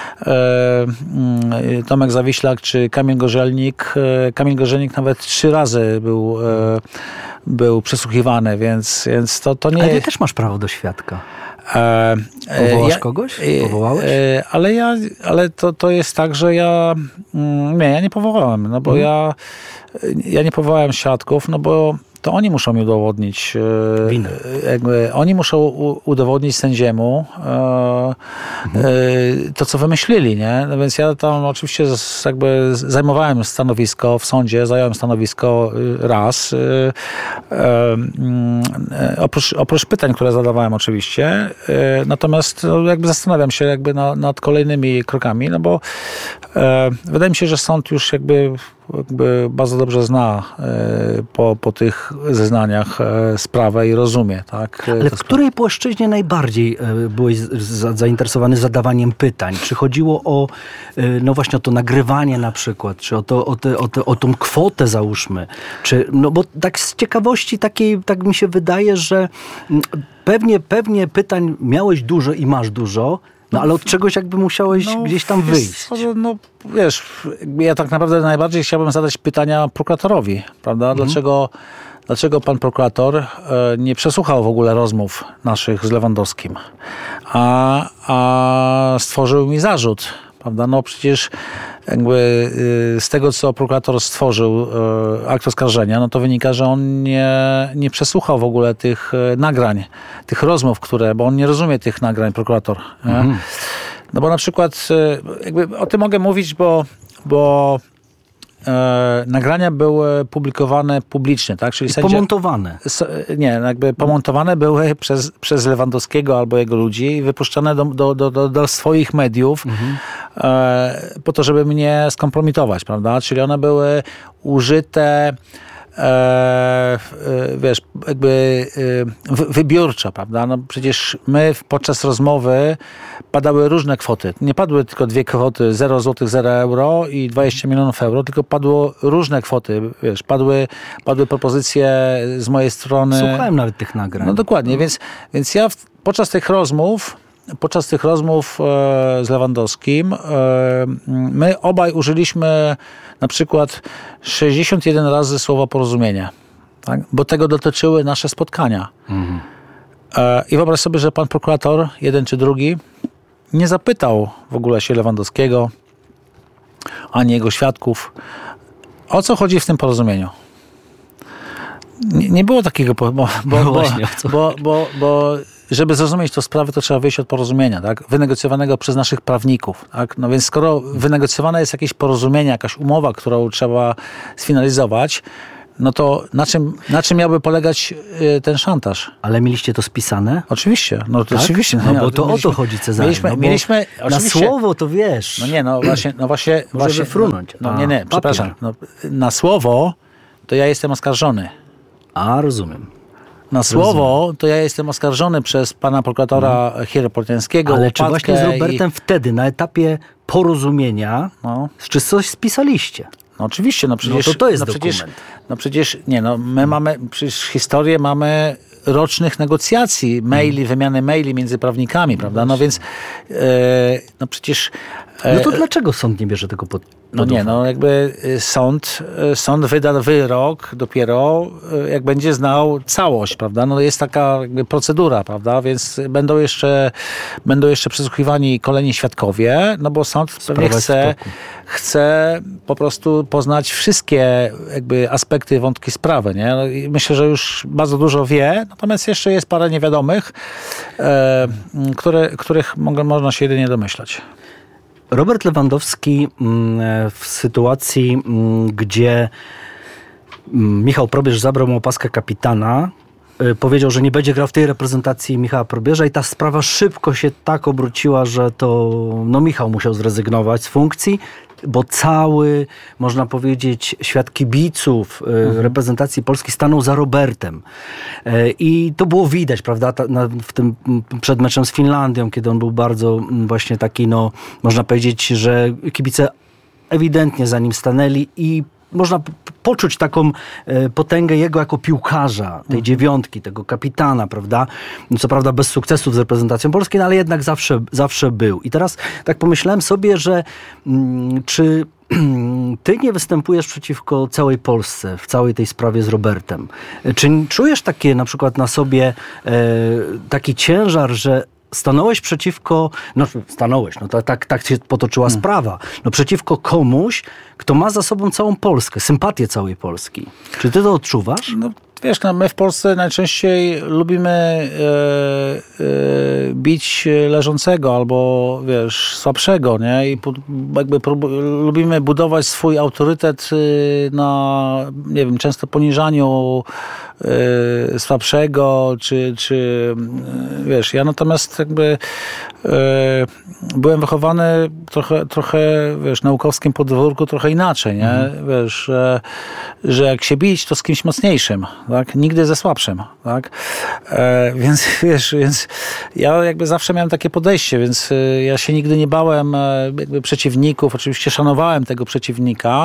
Speaker 7: Tomek Zawiślak czy Kamil Gorzelnik. Kamil Gorzelnik nawet trzy razy był, był przesłuchiwany, więc, więc to, to nie...
Speaker 6: Ale ty też masz prawo do świadka.
Speaker 7: E,
Speaker 6: Powołasz
Speaker 7: ja,
Speaker 6: kogoś?
Speaker 7: e,
Speaker 6: Powołałeś?
Speaker 7: E, ale ja, ale to, to jest tak, że ja mm, nie, ja nie powołałem, no bo
Speaker 6: Mhm.
Speaker 7: ja, ja nie powołałem świadków, no bo to oni muszą mi udowodnić e,
Speaker 6: Winę.
Speaker 7: jakby oni muszą u, udowodnić sędziemu e,
Speaker 6: Mhm.
Speaker 7: e, to, co wymyślili, nie? No więc ja tam oczywiście z, jakby zajmowałem stanowisko w sądzie, zająłem stanowisko y, raz. Y, e, mm, e, oprócz, oprócz pytań, które zadawałem oczywiście. E, natomiast no, jakby zastanawiam się jakby na, nad kolejnymi krokami, no bo e, wydaje mi się, że sąd już jakby jakby bardzo dobrze zna e, po, po tych zeznaniach e, sprawę i rozumie, tak?
Speaker 6: Ale
Speaker 7: To
Speaker 6: w której płaszczyźnie najbardziej e, byłeś z- za- zainteresowany zadawaniem pytań? Czy chodziło o, e, no właśnie o to nagrywanie na przykład, czy o, to, o, te, o, te, o tą kwotę załóżmy? Czy, no bo tak z ciekawości takiej, tak mi się wydaje, że mm, pewnie, pewnie pytań miałeś dużo i masz dużo, no ale od czegoś jakby musiałeś gdzieś tam
Speaker 7: wiesz
Speaker 6: wyjść.
Speaker 7: co, No wiesz, jakby ja tak naprawdę najbardziej chciałbym zadać pytania prokuratorowi, prawda?
Speaker 6: Mhm.
Speaker 7: Dlaczego, dlaczego pan prokurator e, nie przesłuchał w ogóle rozmów naszych z Lewandowskim, a, a stworzył mi zarzut, prawda? No przecież jakby y, z tego, co prokurator stworzył y, akt oskarżenia, no to wynika, że on nie, nie przesłuchał w ogóle tych y, nagrań, tych rozmów, które, bo on nie rozumie tych nagrań, prokurator. nie? No bo na przykład, y, jakby o tym mogę mówić, bo, bo e, nagrania były publikowane publicznie, tak? Czyli
Speaker 6: I
Speaker 7: sędzia,
Speaker 6: pomontowane.
Speaker 7: S- Nie, jakby pomontowane były przez, przez Lewandowskiego albo jego ludzi i wypuszczane do, do, do, do, do swoich mediów e, po to, żeby mnie skompromitować, prawda? Czyli one były użyte e, e, wiesz, jakby e, wy- wybiórczo, prawda? No przecież my w- podczas rozmowy padały różne kwoty. Nie padły tylko dwie kwoty, zero złotych, zero euro i dwadzieścia milionów euro, tylko padło różne kwoty, wiesz, padły, padły propozycje z mojej strony.
Speaker 6: Słuchałem nawet tych nagrań.
Speaker 7: No dokładnie, więc, więc ja w, podczas tych rozmów, podczas tych rozmów e, z Lewandowskim, e, my obaj użyliśmy na przykład sześćdziesiąt jeden razy słowa porozumienie, tak? Bo tego dotyczyły nasze spotkania. E, I wyobraź sobie, że pan prokurator, jeden czy drugi, nie zapytał w ogóle się Lewandowskiego, ani jego świadków, o co chodzi w tym porozumieniu. Nie, nie było takiego, po- bo, bo,
Speaker 6: No
Speaker 7: bo,
Speaker 6: właśnie, o co
Speaker 7: bo, bo, bo żeby zrozumieć tę sprawę, to trzeba wyjść od porozumienia, tak? Wynegocjowanego przez naszych prawników. Tak? No więc skoro wynegocjowane jest jakieś porozumienie, jakaś umowa, którą trzeba sfinalizować, no to na czym, na czym miałby polegać y, ten szantaż?
Speaker 6: Ale mieliście to spisane?
Speaker 7: Oczywiście, no to
Speaker 6: Tak?
Speaker 7: oczywiście.
Speaker 6: No
Speaker 7: nie,
Speaker 6: bo to o
Speaker 7: mieliśmy-
Speaker 6: to chodzi, Cezary.
Speaker 7: Mieliśmy,
Speaker 6: no bo
Speaker 7: mieliśmy
Speaker 6: na
Speaker 7: oczywiście-
Speaker 6: słowo to wiesz.
Speaker 7: No nie, no właśnie, no właśnie,
Speaker 6: Może
Speaker 7: właśnie
Speaker 6: wyfrunąć.
Speaker 7: No,
Speaker 6: A,
Speaker 7: no nie, nie,
Speaker 6: papier.
Speaker 7: przepraszam. No, na słowo to ja jestem oskarżony.
Speaker 6: A, rozumiem.
Speaker 7: Na słowo to ja jestem oskarżony przez pana prokuratora Hieroportiańskiego.
Speaker 6: Ale czy właśnie z
Speaker 7: Łopatkę
Speaker 6: Robertem
Speaker 7: i,
Speaker 6: wtedy, na etapie porozumienia,
Speaker 7: no,
Speaker 6: czy coś spisaliście?
Speaker 7: no oczywiście, no przecież...
Speaker 6: to to jest
Speaker 7: no przecież,
Speaker 6: dokument.
Speaker 7: No przecież, nie no, my mamy, przecież historię mamy rocznych negocjacji, maili, wymiany maili między prawnikami, prawda? No więc, e, no przecież... e,
Speaker 6: No to dlaczego sąd nie bierze tego pod,
Speaker 7: No
Speaker 6: pod
Speaker 7: nie,
Speaker 6: uwagę?
Speaker 7: no jakby y, sąd, y, sąd wyda wyrok dopiero y, jak będzie znał całość, prawda? No jest taka jakby procedura, prawda? Więc będą jeszcze, będą jeszcze przesłuchiwani kolejni świadkowie, no bo sąd pewnie
Speaker 6: jest w
Speaker 7: chce,
Speaker 6: toku.
Speaker 7: chce po prostu poznać wszystkie jakby aspekty, wątki sprawy, nie? No i myślę, że już bardzo dużo wie, natomiast jeszcze jest parę niewiadomych, e, które, których mogę, można się jedynie domyślać.
Speaker 6: Robert Lewandowski mm, w sytuacji, mm, gdzie mm, Michał Probierz zabrał mu opaskę kapitana, y, powiedział, że nie będzie grał w tej reprezentacji Michała Probierza i ta sprawa szybko się tak obróciła, że to no, Michał musiał zrezygnować z funkcji, bo cały, można powiedzieć, świat kibiców y, reprezentacji Polski stanął za Robertem. Y, I to było widać, prawda, ta, na, w tym m, przed meczem z Finlandią, kiedy on był bardzo m, właśnie taki, no, można powiedzieć, że kibice ewidentnie za nim stanęli i można p- poczuć taką e, potęgę jego jako piłkarza, tej dziewiątki, tego kapitana, prawda? No, co prawda bez sukcesów z reprezentacją Polski, no, ale jednak zawsze, zawsze był. I teraz tak pomyślałem sobie, że mm, czy ty nie występujesz przeciwko całej Polsce w całej tej sprawie z Robertem. Czy czujesz takie na przykład na sobie e, taki ciężar, że stanąłeś przeciwko, no stanąłeś, no tak, tak, tak się potoczyła hmm. sprawa, no przeciwko komuś, kto ma za sobą całą Polskę, sympatię całej Polski. Czy ty to odczuwasz?
Speaker 7: No. Wiesz, no my w Polsce najczęściej lubimy e, e, bić leżącego albo, wiesz, słabszego, nie? I po, jakby prób- lubimy budować swój autorytet na, nie wiem, często poniżaniu e, słabszego, czy, czy wiesz, ja natomiast jakby e, byłem wychowany trochę, trochę, wiesz, na Łukowskim podwórku trochę inaczej, nie? Mhm. Wiesz, że, że jak się bić, to z kimś mocniejszym, tak? Nigdy ze słabszym, tak? E, więc wiesz, więc ja jakby zawsze miałem takie podejście, więc e, ja się nigdy nie bałem e, jakby przeciwników, oczywiście szanowałem tego przeciwnika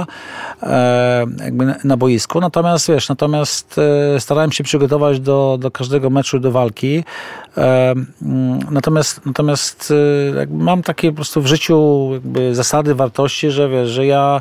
Speaker 7: e, jakby na, na boisku, natomiast wiesz, natomiast e, starałem się przygotować do, do każdego meczu, do walki. E, natomiast natomiast e, jakby mam takie po prostu w życiu jakby zasady, wartości, że wiesz, że ja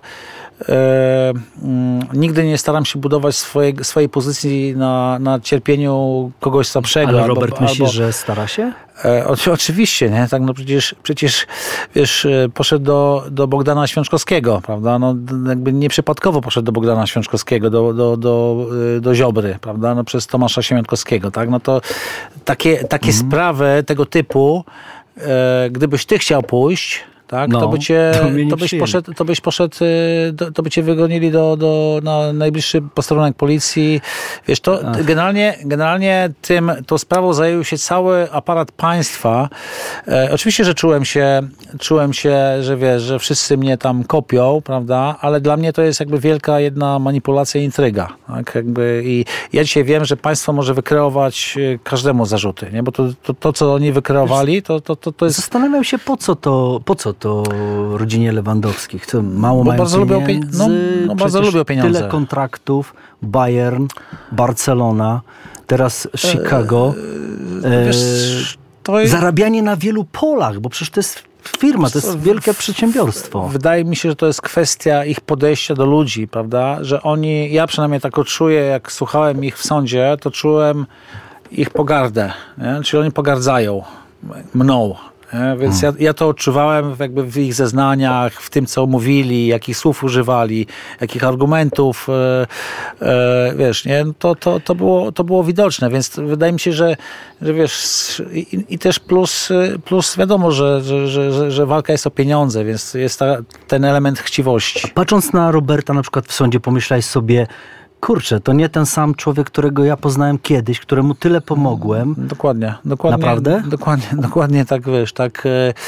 Speaker 7: E, mm, nigdy nie staram się budować swojej, swojej pozycji na, na cierpieniu kogoś słabszego.
Speaker 6: Ale
Speaker 7: albo,
Speaker 6: Robert myślisz,
Speaker 7: albo,
Speaker 6: że stara się?
Speaker 7: E, o, oczywiście, nie? Tak, no przecież, przecież wiesz, poszedł do, do Bogdana Święczkowskiego, prawda? No, jakby nieprzypadkowo poszedł do Bogdana Święczkowskiego, do, do, do, do Ziobry, prawda? No, przez Tomasza Siemiątkowskiego, tak? No to takie, takie mm. sprawy tego typu, e, gdybyś ty chciał pójść, tak, no, to, by cię, to, to, byś poszedł, to byś poszedł, to, to by cię wygonili do, do, na najbliższy posterunek policji. Wiesz, to generalnie, generalnie tym, tą sprawą zajął się cały aparat państwa. E, oczywiście, że czułem się, czułem się, że wiesz, że wszyscy mnie tam kopią, prawda, ale dla mnie to jest jakby wielka jedna manipulacja i intryga. Tak, jakby i ja dzisiaj wiem, że państwo może wykreować każdemu zarzuty, nie? Bo to, to, to co oni wykreowali, to, to, to, to jest...
Speaker 6: Zastanawiam się, po co to, po co to rodzinie Lewandowskich? Co, mało
Speaker 7: Bo
Speaker 6: mają
Speaker 7: bardzo
Speaker 6: pieniędzy?
Speaker 7: Lubią pie... No, no bardzo lubią pieniądze.
Speaker 6: Tyle kontraktów, Bayern, Barcelona, teraz Chicago.
Speaker 7: E, wiesz, to jest...
Speaker 6: Zarabianie na wielu polach, bo przecież to jest firma, to jest wielkie przedsiębiorstwo.
Speaker 7: Wydaje mi się, że to jest kwestia ich podejścia do ludzi, prawda? Że oni, ja przynajmniej tak czuję, jak słuchałem ich w sądzie, to czułem ich pogardę, nie? Czyli oni pogardzają mną. Nie? Więc hmm. ja, ja to odczuwałem jakby w ich zeznaniach, w tym, co mówili, jakich słów używali, jakich argumentów, e, e, wiesz, nie? To, to, to, było, to było widoczne, więc wydaje mi się, że, że wiesz, i, i też plus, plus wiadomo, że, że, że, że walka jest o pieniądze, więc jest ta, ten element chciwości.
Speaker 6: Patrząc na Roberta na przykład w sądzie, pomyślałeś sobie, kurczę, to nie ten sam człowiek, którego ja poznałem kiedyś, któremu tyle pomogłem.
Speaker 7: Dokładnie. dokładnie
Speaker 6: Naprawdę?
Speaker 7: Dokładnie, dokładnie tak, wiesz, tak,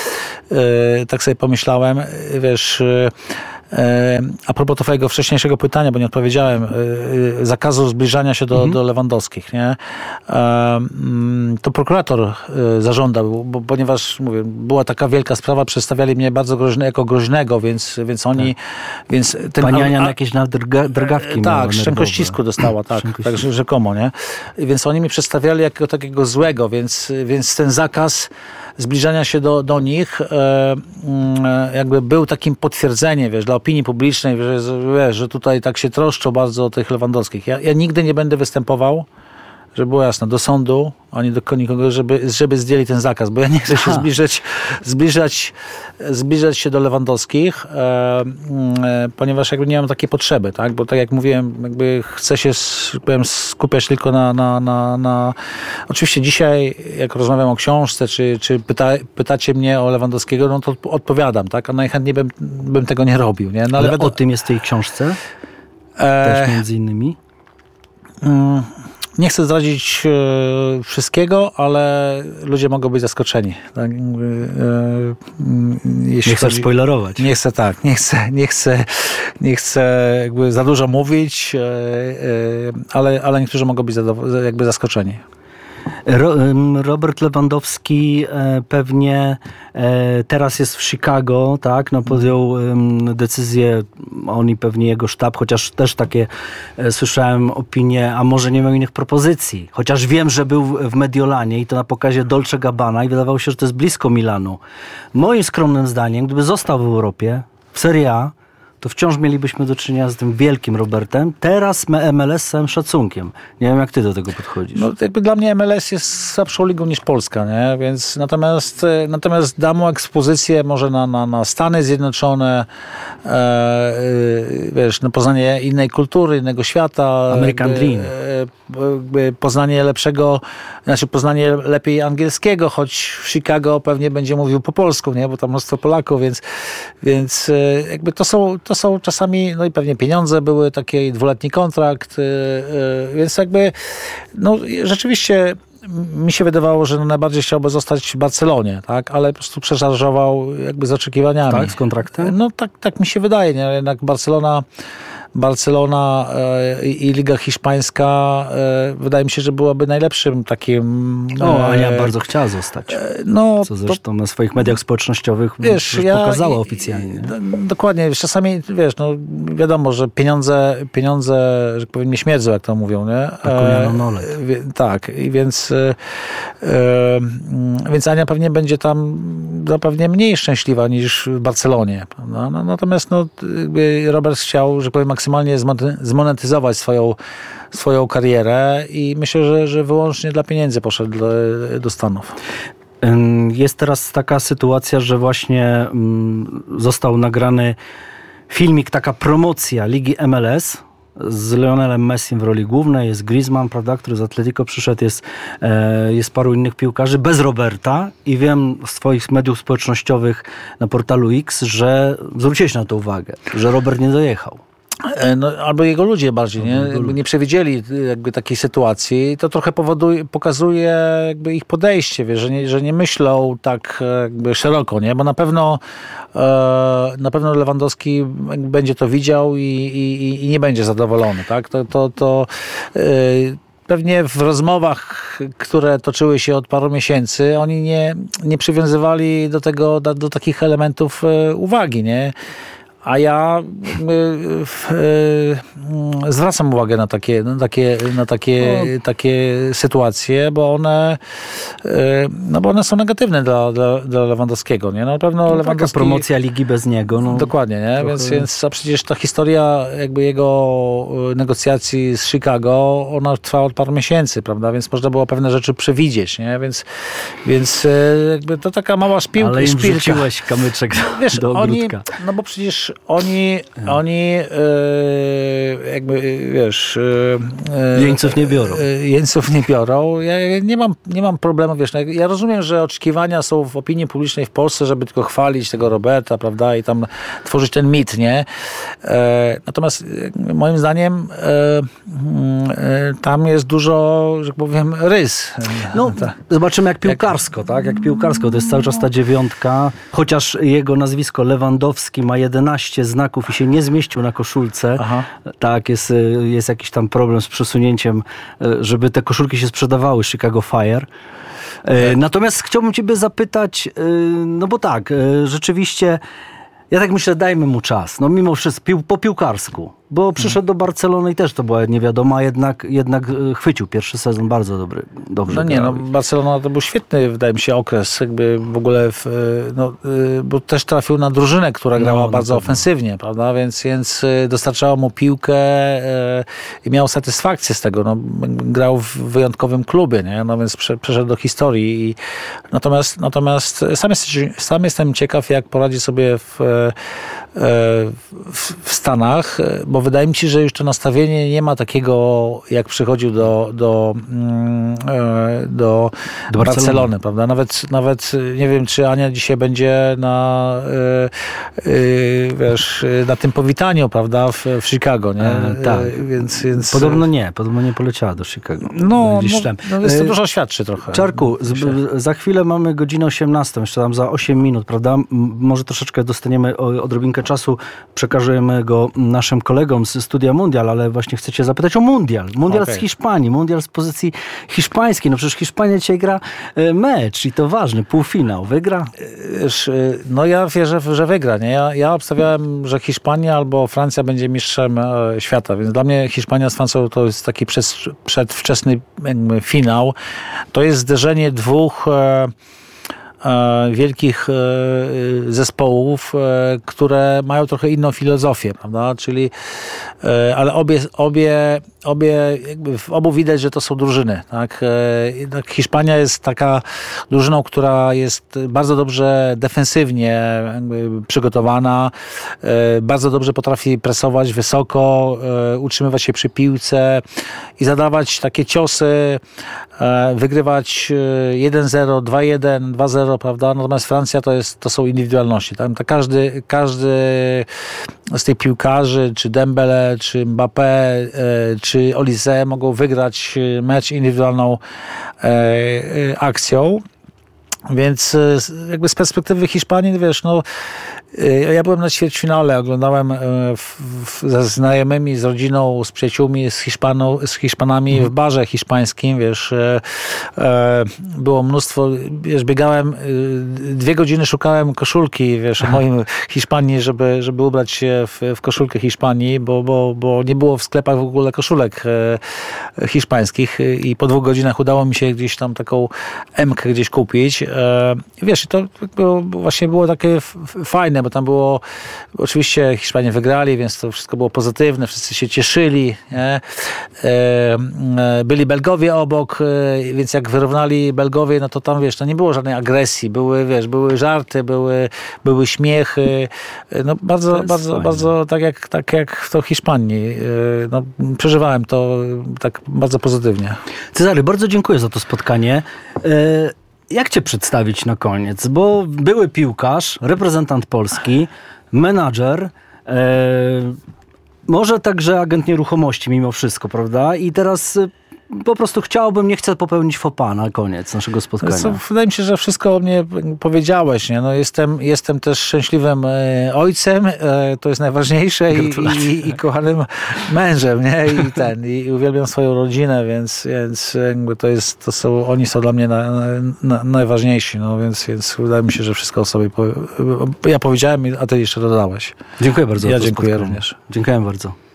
Speaker 7: e, tak sobie pomyślałem, wiesz, e, a propos twojego wcześniejszego pytania, bo nie odpowiedziałem, e, zakazu zbliżania się do, mhm. do Lewandowskich, nie? E, to prokurator e, zażądał, bo, ponieważ, mówię, była taka wielka sprawa, przedstawiali mnie bardzo groźne, jako groźnego, więc, więc oni...
Speaker 6: Tak.
Speaker 7: Więc ten,
Speaker 6: Pani Ania na jakieś drga, drgawki.
Speaker 7: Tak, szczękościsku dostała, tak, tak rzekomo, nie? Więc oni mi przedstawiali jako takiego złego, więc, więc ten zakaz zbliżania się do, do nich e, jakby był takim potwierdzeniem, wiesz, dla opinii publicznej, że, wiesz, że tutaj tak się troszczą bardzo o tych Lewandowskich. Ja, ja nigdy nie będę występował, żeby było jasne, do sądu, ani do nikogo, żeby, żeby zdjęli ten zakaz, bo ja nie chcę się zbliżać, zbliżać, zbliżać się do Lewandowskich, e, e, ponieważ jakby nie mam takiej potrzeby, tak? Bo tak jak mówiłem, jakby chcę się powiem, skupiać tylko na, na, na, na... Oczywiście dzisiaj, jak rozmawiam o książce, czy, czy pyta, pytacie mnie o Lewandowskiego, no to odpowiadam, tak? A najchętniej bym, bym tego nie robił, nie? No,
Speaker 6: ale
Speaker 7: ale
Speaker 6: o tym jest w tej książce?
Speaker 7: E,
Speaker 6: Też między innymi?
Speaker 7: Mm, Nie chcę zdradzić e, wszystkiego, ale ludzie mogą być zaskoczeni. Tak? E, e,
Speaker 6: jeśli nie chcesz chodzi, spoilerować.
Speaker 7: Nie chcę, tak. Nie chcę, nie chcę, nie chcę jakby za dużo mówić, e, e, ale, ale niektórzy mogą być zadow- jakby zaskoczeni.
Speaker 6: Ro, Robert Lewandowski e, pewnie e, teraz jest w Chicago, tak? No, podjął e, decyzję, on i pewnie jego sztab, chociaż też takie e, słyszałem opinie, a może nie miał innych propozycji. Chociaż wiem, że był w Mediolanie i to na pokazie Dolce Gabbana i wydawało się, że to jest blisko Milanu. Moim skromnym zdaniem, gdyby został w Europie, w Serie A, to wciąż mielibyśmy do czynienia z tym wielkim Robertem. Teraz M L S z całym szacunkiem. Nie wiem, jak ty do tego podchodzisz.
Speaker 7: No jakby dla mnie M L S jest słabszą ligą niż Polska, nie? Więc natomiast, natomiast da mu ekspozycję może na, na, na Stany Zjednoczone, e, e, wiesz, no poznanie innej kultury, innego świata.
Speaker 6: American
Speaker 7: jakby,
Speaker 6: Dream.
Speaker 7: E, poznanie lepszego, znaczy poznanie lepiej angielskiego, choć w Chicago pewnie będzie mówił po polsku, nie? Bo tam mnóstwo Polaków, więc, więc e, jakby to są, to są czasami, no i pewnie pieniądze były, taki dwuletni kontrakt, e, e, więc jakby no rzeczywiście mi się wydawało, że no najbardziej chciałby zostać w Barcelonie, tak? Ale po prostu przeszarżował jakby z oczekiwaniami.
Speaker 6: Tak, z kontraktem?
Speaker 7: No tak, tak mi się wydaje, nie? Jednak Barcelona Barcelona e, i Liga Hiszpańska e, wydaje mi się, że byłaby najlepszym takim...
Speaker 6: No, Ania
Speaker 7: e,
Speaker 6: bardzo chciała zostać.
Speaker 7: e, no,
Speaker 6: Co zresztą na swoich mediach społecznościowych
Speaker 7: wiesz,
Speaker 6: już
Speaker 7: ja,
Speaker 6: pokazała
Speaker 7: i-
Speaker 6: oficjalnie.
Speaker 7: i- d- Dokładnie. Czasami, wiesz, no wiadomo, że pieniądze, pieniądze, że tak powiem, nie śmierdzą, jak to mówią, nie?
Speaker 6: konia na nole.
Speaker 7: E, wie- tak, i więc e, e, mm, więc Ania pewnie będzie tam no, pewnie mniej szczęśliwa niż w Barcelonie. No, no, natomiast no, jakby Robert chciał, że powiem, maksymalnie zmony- zmonetyzować swoją, swoją karierę i myślę, że, że wyłącznie dla pieniędzy poszedł do, do Stanów.
Speaker 6: Ym, Jest teraz taka sytuacja, że właśnie mm, został nagrany filmik, taka promocja Ligi M L S z Lionelem Messim w roli głównej. Jest Griezmann, prawda, który z Atletico przyszedł, jest, e, jest paru innych piłkarzy, bez Roberta. I wiem z twoich mediów społecznościowych na portalu X, że zwróciłeś na to uwagę, że Robert nie dojechał.
Speaker 7: E, No, albo jego ludzie bardziej, nie?
Speaker 6: jego
Speaker 7: Jakby
Speaker 6: ludzie.
Speaker 7: nie przewidzieli jakby takiej sytuacji. To trochę powoduje, pokazuje jakby ich podejście, wiesz, że, nie, że nie myślą tak jakby szeroko, nie? Bo na pewno e, na pewno Lewandowski będzie to widział i, i, i nie będzie zadowolony, tak? To, to, to e, pewnie w rozmowach, które toczyły się od paru miesięcy, oni nie, nie przywiązywali do tego, do, do takich elementów e, uwagi, nie? A ja y, y, zwracam uwagę na takie, na takie, na takie,
Speaker 6: No.
Speaker 7: takie sytuacje, bo one, y, no bo one są negatywne dla, dla, dla Lewandowskiego. Nie? No, na pewno
Speaker 6: No, taka
Speaker 7: Lewandowski...
Speaker 6: promocja ligi bez niego. No,
Speaker 7: Dokładnie, nie?
Speaker 6: trochę-
Speaker 7: Więc, więc a przecież ta historia jakby jego y, negocjacji z Chicago, ona trwała od paru miesięcy, prawda? Więc można było pewne rzeczy przewidzieć, nie? Więc, więc y, jakby to taka mała szpiłka.
Speaker 6: Ale im
Speaker 7: szpilka.
Speaker 6: wrzuciłeś kamyczek do,
Speaker 7: Wiesz,
Speaker 6: do
Speaker 7: oni,
Speaker 6: ogródka.
Speaker 7: no bo przecież oni, oni e, jakby, e, wiesz... E,
Speaker 6: Jeńców nie biorą.
Speaker 7: E, jeńców nie biorą. Ja nie mam, nie mam problemu, wiesz, no, ja rozumiem, że oczekiwania są w opinii publicznej w Polsce, żeby tylko chwalić tego Roberta, prawda, i tam tworzyć ten mit, nie? E, natomiast e, moim zdaniem e, mm, e, tam jest dużo, że tak powiem, rys.
Speaker 6: No,
Speaker 7: Tak.
Speaker 6: zobaczymy jak piłkarsko, tak? Jak piłkarsko, to jest cały czas ta dziewiątka, chociaż jego nazwisko Lewandowski ma jedenaście znaków i się nie zmieścił na koszulce.
Speaker 7: Aha.
Speaker 6: Tak, jest, y, jest jakiś tam problem z przesunięciem, y, żeby te koszulki się sprzedawały, Chicago Fire. Y, Natomiast chciałbym ciebie zapytać, y, no bo tak, y, rzeczywiście, ja tak myślę, dajmy mu czas, no mimo wszystko, pił, po piłkarsku, bo przyszedł do Barcelony i też to była niewiadoma, jednak, jednak y, chwycił pierwszy sezon bardzo dobry, dobrze
Speaker 7: No nie, no
Speaker 6: grał.
Speaker 7: Barcelona to był świetny, wydaje mi się, okres, jakby w ogóle, w, no, y, bo też trafił na drużynę, która grała
Speaker 6: No, na
Speaker 7: bardzo
Speaker 6: pewno.
Speaker 7: ofensywnie, prawda, więc, więc y, dostarczała mu piłkę y, i miał satysfakcję z tego, no, grał w wyjątkowym klubie, nie, no więc prze, przeszedł do historii i natomiast, natomiast sam, jest, sam jestem ciekaw, jak poradzi sobie w, y, w, w Stanach, bo wydaje mi się, że już to nastawienie nie ma takiego, jak przychodził do, do, mm, e, do,
Speaker 6: Do
Speaker 7: Barcelony,
Speaker 6: Barcelony.
Speaker 7: prawda? Nawet, nawet nie wiem, czy Ania dzisiaj będzie na, e, e, wiesz, na tym powitaniu, prawda, w, w Chicago, nie?
Speaker 6: E, tak.
Speaker 7: E, więc, więc,
Speaker 6: Podobno nie, podobno nie poleciała do Chicago.
Speaker 7: no,
Speaker 6: Najbliższym.
Speaker 7: no, no, jest to
Speaker 6: E,
Speaker 7: dużo świadczy trochę.
Speaker 6: Czarku, z, za chwilę mamy godzinę osiemnastą, jeszcze tam za osiem minut, prawda? M- Może troszeczkę dostaniemy o- odrobinkę czasu, przekażemy go naszym kolegom z Studia Mundial, ale właśnie chcę cię zapytać o Mundial. Mundial
Speaker 7: Okej.
Speaker 6: z Hiszpanii, Mundial z pozycji hiszpańskiej. No przecież Hiszpania dzisiaj gra e, mecz i to ważny, półfinał. Wygra?
Speaker 7: Wiesz, y, no ja wierzę, że wygra. Nie? Ja, ja obstawiałem, że Hiszpania albo Francja będzie mistrzem e, świata, więc dla mnie Hiszpania z Francją to jest taki przed, przedwczesny jakby finał. To jest zderzenie dwóch e, e, wielkich e, zespołów, e, które mają trochę inną filozofię, prawda? Czyli, e, ale obie, obie, obie jakby w obu widać, że to są drużyny, tak? E, jednak Hiszpania jest taka drużyną, która jest bardzo dobrze defensywnie jakby przygotowana, e, bardzo dobrze potrafi presować wysoko, e, utrzymywać się przy piłce i zadawać takie ciosy, e, wygrywać jeden zero, dwa jeden, dwa zero, prawda? Natomiast Francja to, jest, to są indywidualności. Tam to każdy, każdy z tych piłkarzy, czy Dembele, czy Mbappé, e, czy Olise mogą wygrać mecz indywidualną e, e, akcją. Więc jakby z perspektywy Hiszpanii, wiesz, no ja byłem na ćwierćfinale, oglądałem w, w, ze znajomymi, z rodziną, z przyjaciółmi, z, Hiszpaną, z Hiszpanami mhm. w barze hiszpańskim, wiesz, e, e, było mnóstwo, wiesz, biegałem, dwie godziny szukałem koszulki, wiesz, moim Hiszpanii, żeby, żeby ubrać się w, w koszulkę Hiszpanii, bo, bo, bo nie było w sklepach w ogóle koszulek e, hiszpańskich i po dwóch godzinach udało mi się gdzieś tam taką M-kę gdzieś kupić. E, wiesz, to było, właśnie było takie f, fajne, bo tam było, oczywiście Hiszpanie wygrali, więc to wszystko było pozytywne, wszyscy się cieszyli, nie? Byli Belgowie obok, więc jak wyrównali Belgowie, no to tam, wiesz, to nie było żadnej agresji, były, wiesz, były żarty, były, były śmiechy, no bardzo, bardzo, fajne. bardzo tak jak, tak jak to Hiszpanii. No, przeżywałem to tak bardzo pozytywnie.
Speaker 6: Cezary, bardzo dziękuję za to spotkanie. Jak cię przedstawić na koniec? Bo były piłkarz, reprezentant Polski, menadżer, e, może także agent nieruchomości mimo wszystko, prawda? I teraz po prostu chciałbym, nie chcę popełnić faux pas na koniec naszego spotkania.
Speaker 7: Co, wydaje mi się, że wszystko o mnie powiedziałeś. Nie? No jestem, jestem też szczęśliwym e, ojcem, e, to jest najważniejsze, i, i, i kochanym mężem, nie? I, ten, i uwielbiam swoją rodzinę, więc, więc jakby to jest, to są, oni są dla mnie na, na, najważniejsi, no więc, więc wydaje mi się, że wszystko o sobie po, ja powiedziałem, a ty jeszcze dodałeś.
Speaker 6: Dziękuję bardzo.
Speaker 7: Ja
Speaker 6: za to
Speaker 7: dziękuję
Speaker 6: spotkanie.
Speaker 7: również.
Speaker 6: Dziękuję bardzo.